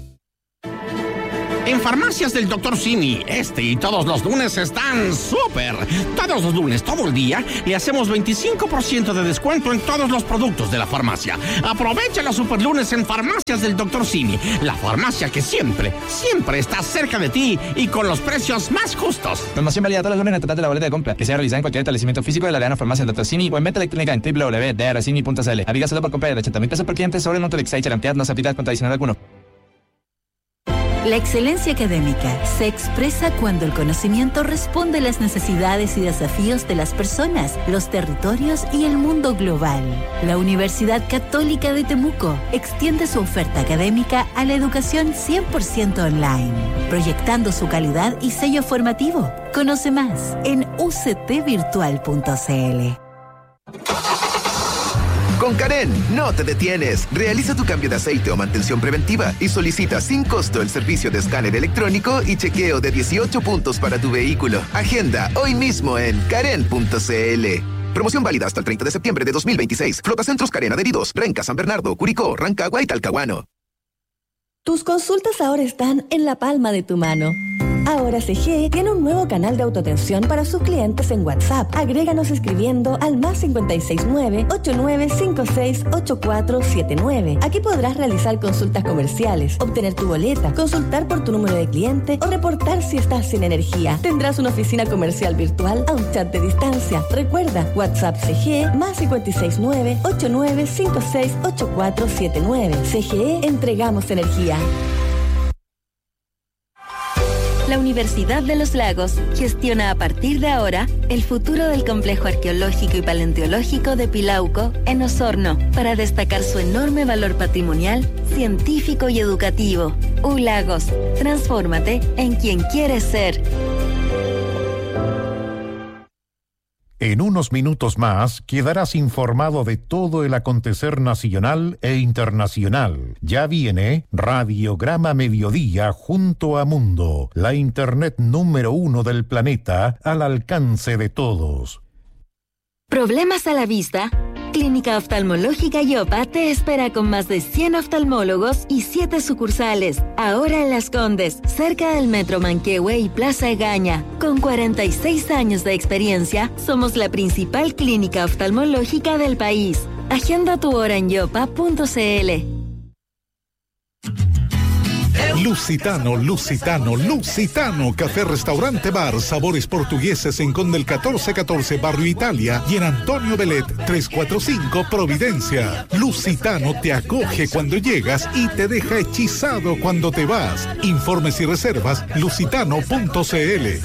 En Farmacias del doctor Simi, este y todos los lunes están súper. Todos los lunes, todo el día, le hacemos veinticinco por ciento de descuento en todos los productos de la farmacia. Aprovecha los super lunes en Farmacias del doctor Simi, la farmacia que siempre, siempre está cerca de ti y con los precios más justos. Promoción válida todos los lunes en el total de la boleta de compra, que sea realizada en cualquier establecimiento físico de la cadena Farmacia del doctor Simi o en venta electrónica en doble u doble u doble u punto d r simi punto c l. Aplica solo por compra de ochenta mil pesos por cliente sobre el monto de Excite, cantidad no se aplica con adicional alguno. La excelencia académica se expresa cuando el conocimiento responde a las necesidades y desafíos de las personas, los territorios y el mundo global. La Universidad Católica de Temuco extiende su oferta académica a la educación cien por ciento online, proyectando su calidad y sello formativo. Conoce más en u c t virtual punto c l. Con Karen, no te detienes. Realiza tu cambio de aceite o mantención preventiva y solicita sin costo el servicio de escáner electrónico y chequeo de dieciocho puntos para tu vehículo. Agenda hoy mismo en karen punto c l. Promoción válida hasta el treinta de septiembre de dos mil veintiséis. Flotacentros Karen adheridos. Renca, San Bernardo, Curicó, Rancagua y Talcahuano. Tus consultas ahora están en la palma de tu mano. Ahora C G E tiene un nuevo canal de autoatención para sus clientes en WhatsApp. Agréganos escribiendo al más cincuenta y seis nueve, ochenta y nueve cincuenta y seis, ochenta y cuatro setenta y nueve. Aquí podrás realizar consultas comerciales, obtener tu boleta, consultar por tu número de cliente o reportar si estás sin energía. Tendrás una oficina comercial virtual a un chat de distancia. Recuerda, WhatsApp C G E más cincuenta y seis nueve, ochenta y nueve cincuenta y seis, ochenta y cuatro setenta y nueve. C G E, entregamos energía. La Universidad de los Lagos gestiona a partir de ahora el futuro del complejo arqueológico y paleontológico de Pilauco en Osorno para destacar su enorme valor patrimonial, científico y educativo. U Lagos, transfórmate en quien quieres ser. En unos minutos más quedarás informado de todo el acontecer nacional e internacional. Ya viene Radiograma Mediodía junto a Mundo, la internet número uno del planeta al alcance de todos. ¿Problemas a la vista? Clínica Oftalmológica Yopa te espera con más de cien oftalmólogos y siete sucursales. Ahora en Las Condes, cerca del Metro Manquehue y Plaza Egaña. Con cuarenta y seis años de experiencia, somos la principal clínica oftalmológica del país. Agenda tu hora en yopa punto c l. Lusitano, Lusitano, Lusitano, café, restaurante, bar, sabores portugueses en Condel catorce catorce, Barrio Italia y en Antonio Belet trescientos cuarenta y cinco, Providencia. Lusitano te acoge cuando llegas y te deja hechizado cuando te vas. Informes y reservas, lusitano punto c l.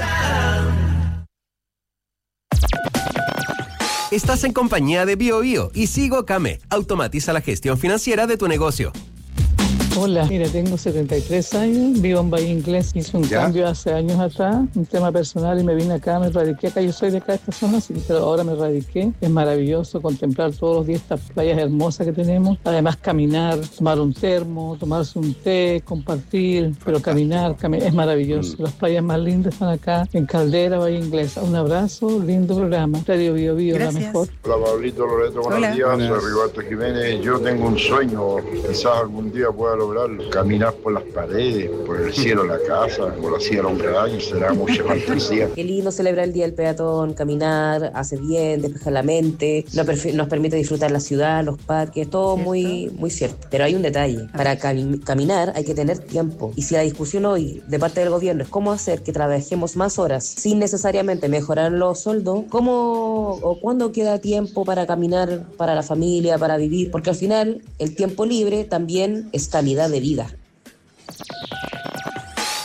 Estás en compañía de Bio Bio y Sigo Came. Automatiza la gestión financiera de tu negocio. Hola, mira, tengo setenta y tres años, vivo en Valle Inglés, hice un ¿Ya? cambio hace años atrás, un tema personal y me vine acá, me radiqué acá, yo soy de acá de esta zona, sí, pero ahora me radiqué, es maravilloso contemplar todos los días estas playas hermosas que tenemos, además caminar, tomar un termo, tomarse un té, compartir, pero caminar, caminar es maravilloso, las playas más lindas están acá en Caldera, Valle Inglés. Un abrazo, lindo programa, Radio Bio Bio, la mejor. Hola Pablito, Loreto, buenos Hola. días, Hola. soy Rigoberto Jiménez, yo tengo un sueño, quizás algún día pueda lograrlo, caminar por las paredes, por el cielo de la casa, como lo hacía el hombre de años, será mucha fantasía. Qué lindo celebrar el Día del Peatón, caminar, hace bien, despeja la mente, nos permite disfrutar la ciudad, los parques, todo muy, muy cierto. Pero hay un detalle, para cam- caminar hay que tener tiempo, y si la discusión hoy de parte del gobierno es cómo hacer que trabajemos más horas sin necesariamente mejorar los sueldos, ¿cómo o cuándo queda tiempo para caminar para la familia, para vivir? Porque al final el tiempo libre también es calidad de vida.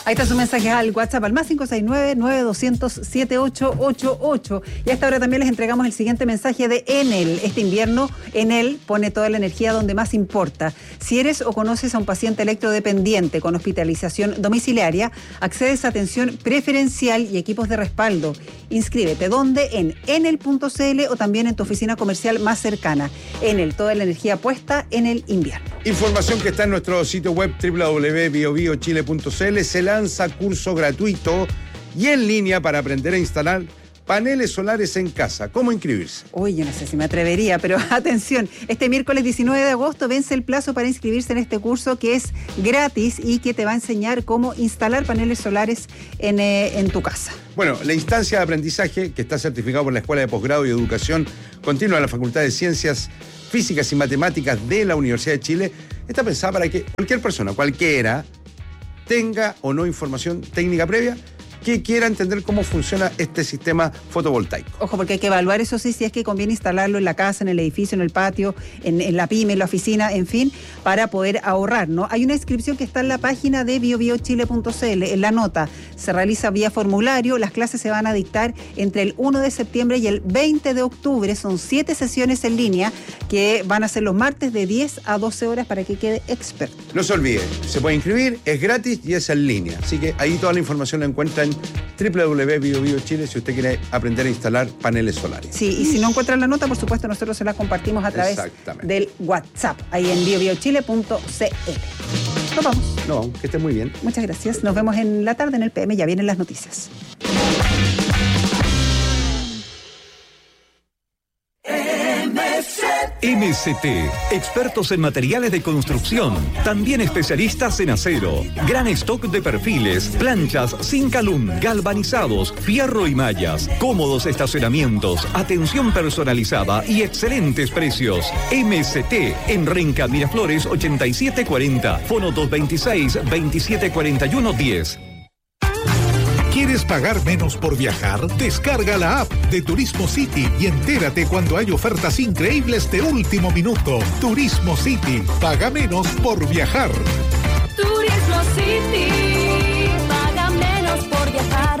Ahí está su mensaje al WhatsApp al más cinco seis nueve, nueve dos cero cero, siete ocho ocho ocho. Y a esta hora también les entregamos el siguiente mensaje de Enel. Este invierno, Enel pone toda la energía donde más importa. Si eres o conoces a un paciente electrodependiente con hospitalización domiciliaria, accedes a atención preferencial y equipos de respaldo. Inscríbete. ¿Dónde? En enel punto c l o también en tu oficina comercial más cercana. Enel, toda la energía puesta en el invierno. Información que está en nuestro sitio web doble u doble u doble u punto bio bio chile punto c l. Se lanza curso gratuito y en línea para aprender a instalar paneles solares en casa. ¿Cómo inscribirse? Uy, yo no sé si me atrevería, pero atención, este miércoles diecinueve de agosto vence el plazo para inscribirse en este curso que es gratis y que te va a enseñar cómo instalar paneles solares en, eh, en tu casa. Bueno, la instancia de aprendizaje que está certificado por la Escuela de Posgrado y Educación Continua de la Facultad de Ciencias Físicas y Matemáticas de la Universidad de Chile está pensada para que cualquier persona, cualquiera, tenga o no información técnica previa que quiera entender cómo funciona este sistema fotovoltaico. Ojo, porque hay que evaluar eso sí, si es que conviene instalarlo en la casa, en el edificio, en el patio, en, en la pyme, en la oficina, en fin, para poder ahorrar, ¿no? Hay una inscripción que está en la página de bio bio chile punto c l, en la nota. Se realiza vía formulario, las clases se van a dictar entre el uno de septiembre y el veinte de octubre. Son siete sesiones en línea que van a ser los martes de diez a doce horas para que quede experto. No se olvide, se puede inscribir, es gratis y es en línea. Así que ahí toda la información la encuentra en doble u doble u doble u punto bio bio chile si usted quiere aprender a instalar paneles solares. Sí, y si no encuentran la nota, por supuesto, nosotros se la compartimos a través del WhatsApp, ahí en bio bio chile punto c l. Nos vamos. No, que esté muy bien. Muchas gracias. Nos vemos en la tarde en el P M. Ya vienen las noticias. M C T, expertos en materiales de construcción, también especialistas en acero, gran stock de perfiles, planchas, Zincalum, galvanizados, fierro y mallas, cómodos estacionamientos, atención personalizada y excelentes precios. M C T en Renca Miraflores ochenta y siete cuarenta, fono dos veintiséis, veintisiete cuarenta y uno diez. ¿Quieres pagar menos por viajar? Descarga la app de Turismo City y entérate cuando hay ofertas increíbles de último minuto. Turismo City, paga menos por viajar. Turismo City, paga menos por viajar.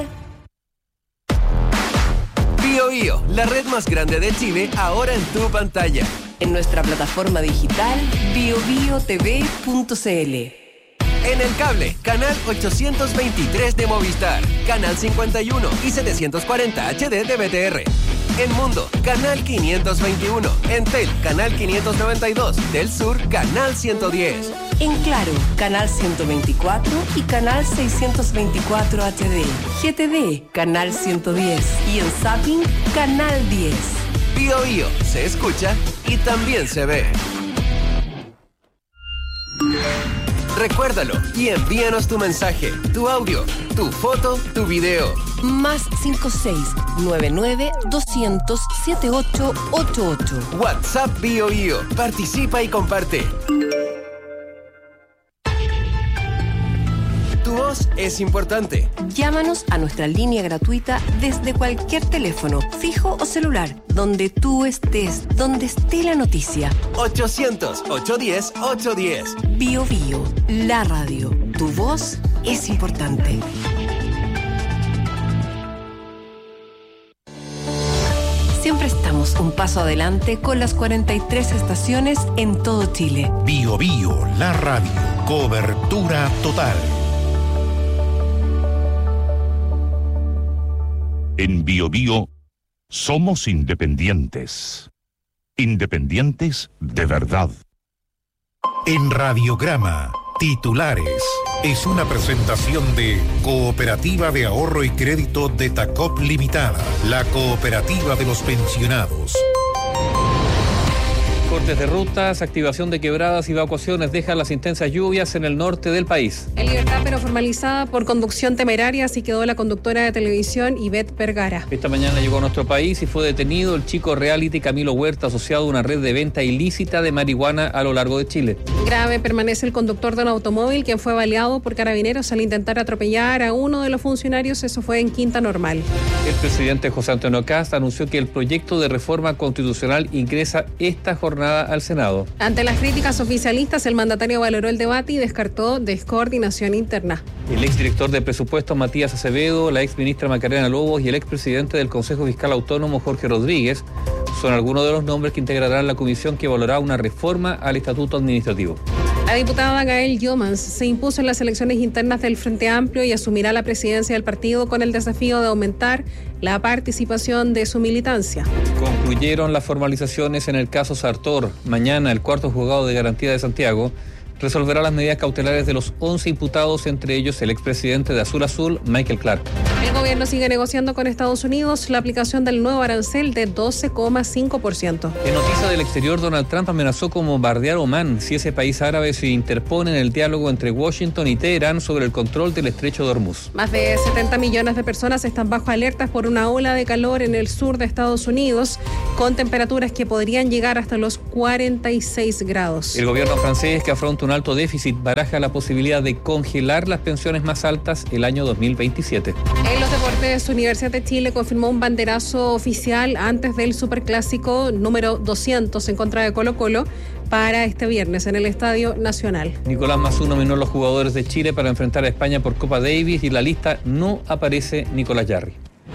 Bio Bio, la red más grande de Chile, ahora en tu pantalla. En nuestra plataforma digital bio bio t v punto c l. En el cable, canal ochocientos veintitrés de Movistar, canal cincuenta y uno y setecientos cuarenta H D de B T R. En Mundo, canal quinientos veintiuno. En Tel, canal quinientos noventa y dos. Del Sur, canal ciento diez. En Claro, canal ciento veinticuatro y canal seiscientos veinticuatro H D. G T D, canal ciento diez. Y en Zapping, canal diez. Bio Bio, se escucha y también se ve. Recuérdalo y envíanos tu mensaje, tu audio, tu foto, tu video. Más cinco seis nueve nueve doscientos setenta y ocho ochenta y ocho. WhatsApp Bio Bio. Participa y comparte. Tu voz es importante. Llámanos a nuestra línea gratuita desde cualquier teléfono, fijo o celular, donde tú estés, donde esté la noticia. ochocientos, ochocientos diez, ochocientos diez. Bio Bio, la radio. Tu voz es importante. Siempre estamos un paso adelante con las cuarenta y tres estaciones en todo Chile. Bio Bio, la radio. Cobertura total. En Bio Bio somos independientes. Independientes de verdad. En Radiograma, titulares. Es una presentación de Cooperativa de Ahorro y Crédito de Tacop Limitada, la cooperativa de los pensionados. Cortes de rutas, activación de quebradas y evacuaciones dejan las intensas lluvias en el norte del país. En libertad pero formalizada por conducción temeraria, así quedó la conductora de televisión Ivette Vergara. Esta mañana llegó a nuestro país y fue detenido el chico reality Camilo Huerta, asociado a una red de venta ilícita de marihuana a lo largo de Chile. Grave permanece el conductor de un automóvil quien fue baleado por carabineros al intentar atropellar a uno de los funcionarios. Eso fue en Quinta Normal. El presidente José Antonio Kast anunció que el proyecto de reforma constitucional ingresa esta jornada jornada al Senado. Ante las críticas oficialistas, el mandatario valoró el debate y descartó descoordinación interna. El exdirector de presupuestos Matías Acevedo, la exministra Macarena Lobos y el expresidente del Consejo Fiscal Autónomo Jorge Rodríguez son algunos de los nombres que integrarán la comisión que evaluará una reforma al estatuto administrativo. La diputada Gael Yomans se impuso en las elecciones internas del Frente Amplio y asumirá la presidencia del partido con el desafío de aumentar la participación de su militancia. Concluyeron las formalizaciones en el caso Sartor. Mañana el cuarto juzgado de garantía de Santiago resolverá las medidas cautelares de los once imputados, entre ellos el expresidente de Azul Azul, Michael Clark. El gobierno sigue negociando con Estados Unidos la aplicación del nuevo arancel de doce coma cinco por ciento. En noticias del exterior, Donald Trump amenazó con bombardear Omán si ese país árabe se interpone en el diálogo entre Washington y Teherán sobre el control del estrecho de Hormuz. Más de setenta millones de personas están bajo alertas por una ola de calor en el sur de Estados Unidos, con temperaturas que podrían llegar hasta los cuarenta y seis grados. El gobierno francés, que afronta un alto déficit, baraja la posibilidad de congelar las pensiones más altas el año dos mil veintisiete. En los deportes, Universidad de Chile confirmó un banderazo oficial antes del superclásico número doscientos en contra de Colo-Colo para este viernes en el Estadio Nacional. Nicolás Mazú nominó los jugadores de Chile para enfrentar a España por Copa Davis y en la lista no aparece Nicolás Jarry.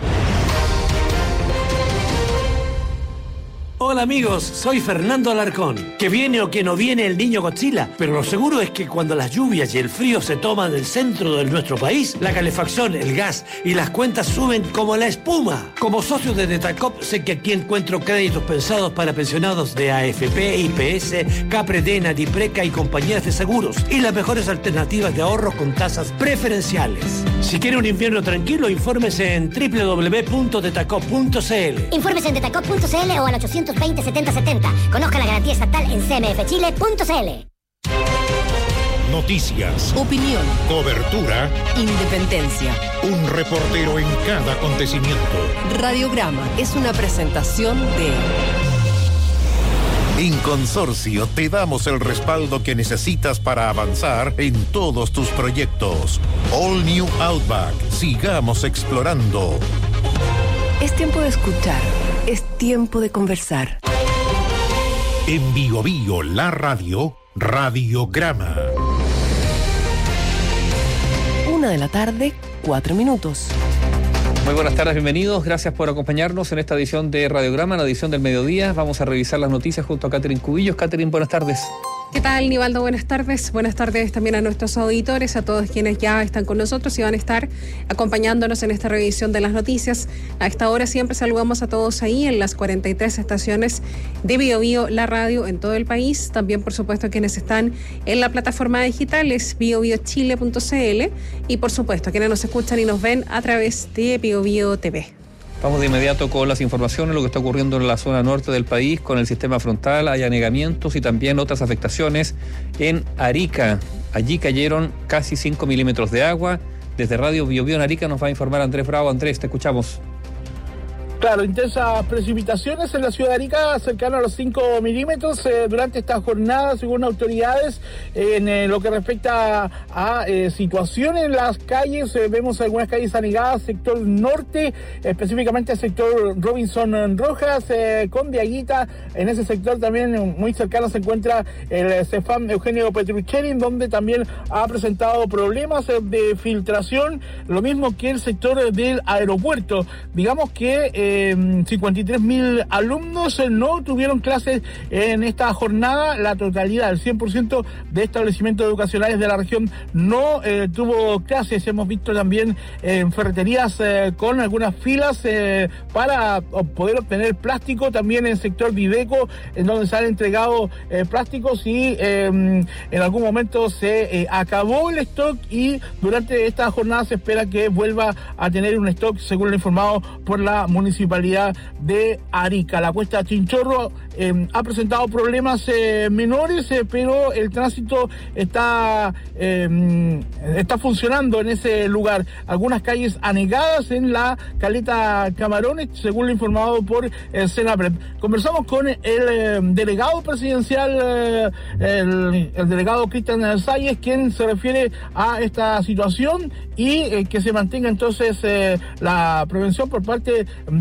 Hola amigos, soy Fernando Alarcón. Que viene o que no viene el niño Godzilla, pero lo seguro es que cuando las lluvias y el frío se toman el centro de nuestro país, la calefacción, el gas y las cuentas suben como la espuma. Como socio de Detacop, sé que aquí encuentro créditos pensados para pensionados de A F P, I P S, Capredena, Dipreca y compañías de seguros, y las mejores alternativas de ahorro con tasas preferenciales. Si quiere un invierno tranquilo, infórmese en doble u doble u doble u punto detacop punto c l. Infórmese en detacop punto c l o al ochocientos veinte setenta setenta. Conozca la garantía estatal en c m f chile punto c l. Noticias, opinión, cobertura, independencia. Un reportero en cada acontecimiento. Radiograma es una presentación de... En Consorcio te damos el respaldo que necesitas para avanzar en todos tus proyectos. All New Outback. Sigamos explorando. Es tiempo de escuchar. Es tiempo de conversar. En Bio Bio, la radio, Radiograma. Una de la tarde, cuatro minutos. Muy buenas tardes, bienvenidos. Gracias por acompañarnos en esta edición de Radiograma, la edición del mediodía. Vamos a revisar las noticias junto a Catherine Cubillos. Catherine, buenas tardes. ¿Qué tal, Nivaldo? Buenas tardes. Buenas tardes también a nuestros auditores, a todos quienes ya están con nosotros y van a estar acompañándonos en esta revisión de las noticias. A esta hora siempre saludamos a todos ahí en las cuarenta y tres estaciones de Bio Bio, la radio en todo el país. También, por supuesto, quienes están en la plataforma digital es bio bio chile punto c l y, por supuesto, quienes nos escuchan y nos ven a través de Bio Bio T V. Vamos de inmediato con las informaciones, lo que está ocurriendo en la zona norte del país con el sistema frontal. Hay anegamientos y también otras afectaciones en Arica. Allí cayeron casi cinco milímetros de agua. Desde Radio Bio Bio en Arica nos va a informar Andrés Bravo. Andrés, te escuchamos. Claro, intensas precipitaciones en la ciudad de Arica, cercano a los cinco milímetros eh, durante esta jornada, según autoridades. Eh, en eh, lo que respecta a eh, situación en las calles, eh, vemos algunas calles anegadas, sector norte, específicamente el sector Robinson Rojas, eh, con Diaguita. En ese sector también muy cercano se encuentra el Cefam Eugenio Petruccelli, donde también ha presentado problemas de filtración, lo mismo que el sector del aeropuerto. Digamos que eh, cincuenta y tres mil alumnos no tuvieron clases en esta jornada. La totalidad, el cien por ciento de establecimientos educacionales de la región no eh, tuvo clases. Hemos visto también en eh, ferreterías eh, con algunas filas eh, para poder obtener plástico. También en el sector Viveco, en donde se han entregado eh, plásticos y eh, en algún momento se eh, acabó el stock, y durante esta jornada se espera que vuelva a tener un stock, según lo informado por la municipalidad de Arica. La cuesta Chinchorro eh, ha presentado problemas eh, menores, eh, pero el tránsito está eh, está funcionando en ese lugar. Algunas calles anegadas en la caleta Camarones, según lo informado por el Senapred. Conversamos con el eh, delegado presidencial, eh, el, el delegado Cristian Salles, quien se refiere a esta situación y eh, que se mantenga entonces eh, la prevención por parte de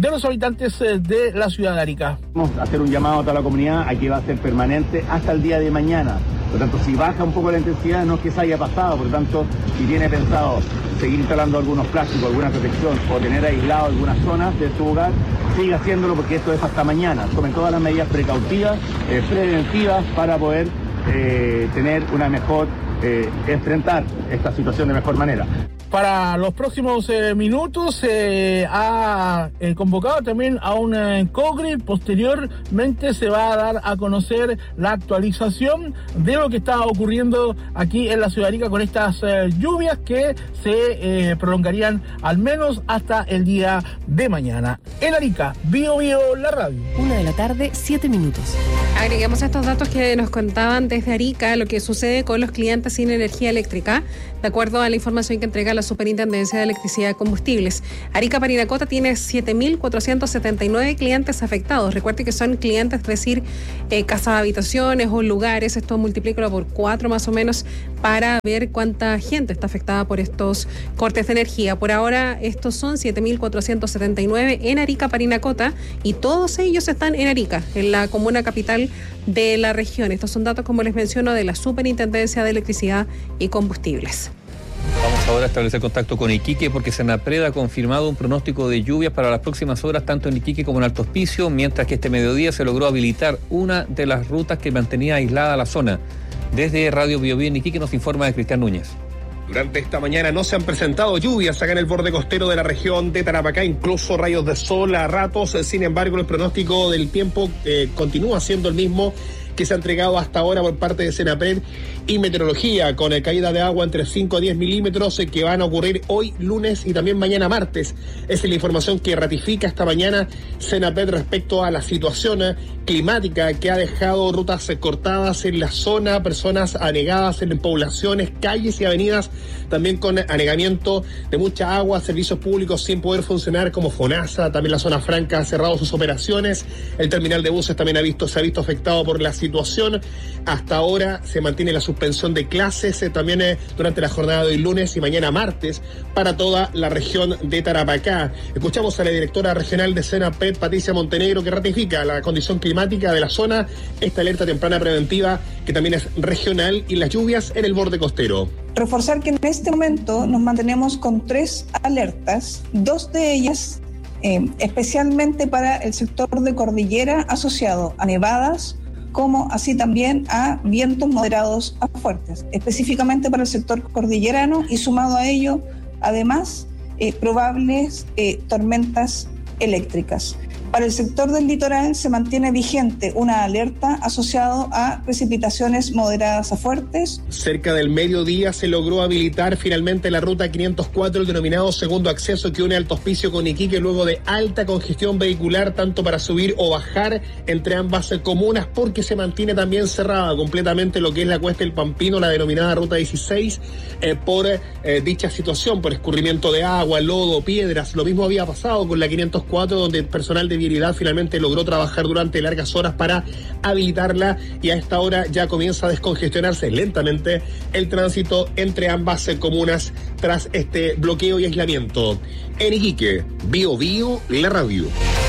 de los habitantes de la ciudad de Arica. Vamos a hacer un llamado a toda la comunidad a que va a ser permanente hasta el día de mañana. Por lo tanto, si baja un poco la intensidad, no es que se haya pasado. Por lo tanto, si tiene pensado seguir instalando algunos plásticos, alguna protección o tener aislado algunas zonas de su hogar, siga haciéndolo porque esto es hasta mañana. Tomen todas las medidas precautivas, eh, preventivas para poder eh, tener una mejor, eh, enfrentar esta situación de mejor manera. Para los próximos eh, minutos se eh, ha eh, convocado también a un eh, COGRI. Posteriormente se va a dar a conocer la actualización de lo que está ocurriendo aquí en la ciudad de Arica con estas eh, lluvias que se eh, prolongarían al menos hasta el día de mañana. En Arica, Bio Bio, la radio. Una de la tarde, siete minutos. Agreguemos estos datos que nos contaban desde Arica, lo que sucede con los clientes sin energía eléctrica, de acuerdo a la información que entrega la Superintendencia de Electricidad y Combustibles. Arica Parinacota tiene siete mil cuatrocientos setenta y nueve clientes afectados. Recuerde que son clientes, es decir, eh, casas, habitaciones o lugares. Esto multiplícalo por cuatro más o menos para ver cuánta gente está afectada por estos cortes de energía. Por ahora, estos son siete mil cuatrocientos setenta y nueve en Arica Parinacota y todos ellos están en Arica, en la comuna capital de la región. Estos son datos, como les menciono, de la Superintendencia de Electricidad y Combustibles. Vamos ahora a establecer contacto con Iquique porque Senapred ha confirmado un pronóstico de lluvias para las próximas horas tanto en Iquique como en Alto Hospicio, mientras que este mediodía se logró habilitar una de las rutas que mantenía aislada la zona. Desde Radio Bio Bio en Iquique nos informa de Cristian Núñez. Durante esta mañana no se han presentado lluvias acá en el borde costero de la región de Tarapacá, incluso rayos de sol a ratos. Sin embargo, el pronóstico del tiempo eh, continúa siendo el mismo que se ha entregado hasta ahora por parte de Senapred y Meteorología, con caída de agua entre cinco a diez milímetros que van a ocurrir hoy lunes y también mañana martes. Esa es la información que ratifica esta mañana Senapred respecto a la situación climática que ha dejado rutas cortadas en la zona, personas anegadas en poblaciones, calles y avenidas, también con anegamiento de mucha agua, servicios públicos sin poder funcionar como FONASA, también la zona franca ha cerrado sus operaciones, el terminal de buses también ha visto, se ha visto afectado por la situación. Hasta ahora se mantiene la suspensión de clases eh, también eh, durante la jornada de hoy lunes y mañana martes para toda la región de Tarapacá. Escuchamos a la directora regional de Senapred, Patricia Montenegro, que ratifica la condición climática de la zona, esta alerta temprana preventiva que también es regional y las lluvias en el borde costero. Reforzar que en este momento nos mantenemos con tres alertas, dos de ellas eh, especialmente para el sector de cordillera asociado a nevadas, como así también a vientos moderados a fuertes, específicamente para el sector cordillerano y sumado a ello, además, eh, probables eh, tormentas eléctricas. Para el sector del litoral se mantiene vigente una alerta asociada a precipitaciones moderadas a fuertes. Cerca del mediodía se logró habilitar finalmente la ruta quinientos cuatro, el denominado segundo acceso que une Alto Hospicio con Iquique, luego de alta congestión vehicular, tanto para subir o bajar entre ambas comunas, porque se mantiene también cerrada completamente lo que es la Cuesta del Pampino, la denominada ruta dieciséis, eh, por eh, dicha situación, por escurrimiento de agua, lodo, piedras. Lo mismo había pasado con la quinientos cuatro, donde el personal de vialidad finalmente logró trabajar durante largas horas para habilitarla y a esta hora ya comienza a descongestionarse lentamente el tránsito entre ambas comunas tras este bloqueo y aislamiento. En Iquique, Bio Bio, la radio.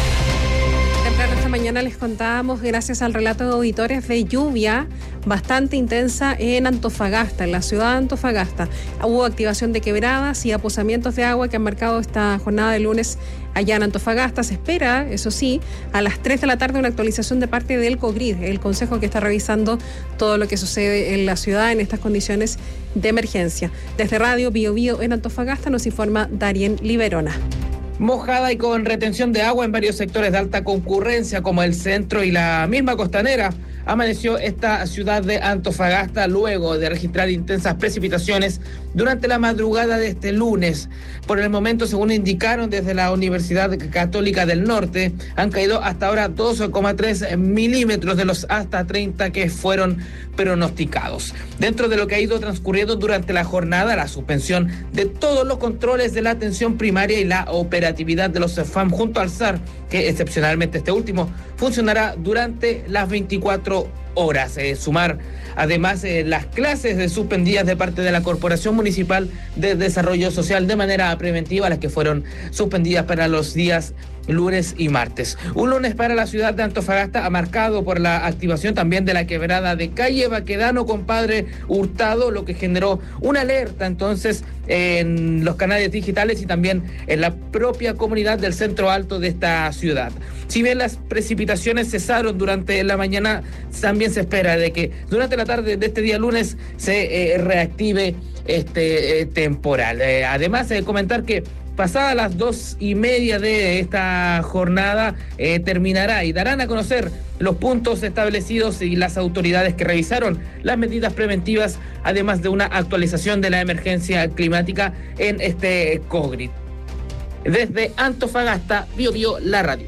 Temprano esta mañana les contábamos, gracias al relato de auditores, de lluvia bastante intensa en Antofagasta, en la ciudad de Antofagasta. Hubo activación de quebradas y aposamientos de agua que han marcado esta jornada de lunes allá en Antofagasta. Se espera, eso sí, a las tres de la tarde una actualización de parte del COGRID, el consejo que está revisando todo lo que sucede en la ciudad en estas condiciones de emergencia. Desde Radio Bio Bio en Antofagasta nos informa Darien Liberona. Mojada y con retención de agua en varios sectores de alta concurrencia como el centro y la misma costanera, amaneció esta ciudad de Antofagasta luego de registrar intensas precipitaciones durante la madrugada de este lunes. Por el momento, según indicaron desde la Universidad Católica del Norte, han caído hasta ahora dos coma tres milímetros de los hasta treinta que fueron pronosticados. Dentro de lo que ha ido transcurriendo durante la jornada, la suspensión de todos los controles de la atención primaria y la operatividad de los C E F A M junto al S A R, que excepcionalmente este último funcionará durante las veinticuatro horas. Eh, sumar además eh, las clases de suspendidas de parte de la Corporación Municipal de Desarrollo Social de manera preventiva, las que fueron suspendidas para los días lunes y martes. Un lunes para la ciudad de Antofagasta marcado por la activación también de la quebrada de calle Baquedano con Padre Hurtado, lo que generó una alerta entonces en los canales digitales y también en la propia comunidad del centro alto de esta ciudad. Si bien las precipitaciones cesaron durante la mañana, también se espera de que durante la tarde de este día lunes se eh, reactive este eh, temporal. Eh, además, de eh, comentar que pasadas las dos y media de esta jornada eh, terminará y darán a conocer los puntos establecidos y las autoridades que revisaron las medidas preventivas, además de una actualización de la emergencia climática en este COGRID. Desde Antofagasta, Bio Bio, la radio.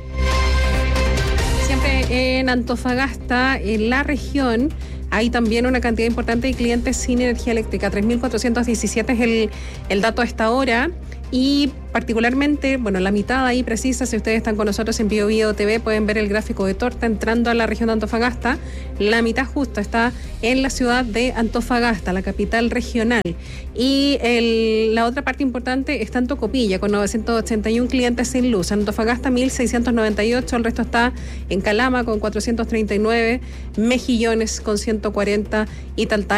Siempre en Antofagasta, en la región, hay también una cantidad importante de clientes sin energía eléctrica. tres mil cuatrocientos diecisiete es el, el dato a esta hora. Y particularmente, bueno, la mitad ahí precisa, si ustedes están con nosotros en Bio Bio T V, pueden ver el gráfico de torta entrando a la región de Antofagasta. La mitad justo está en la ciudad de Antofagasta, la capital regional. Y el, la otra parte importante está en Tocopilla, con novecientos ochenta y uno clientes sin luz. En Antofagasta, mil seiscientos noventa y ocho, el resto está en Calama con cuatrocientos treinta y nueve, Mejillones con ciento cuarenta y Taltal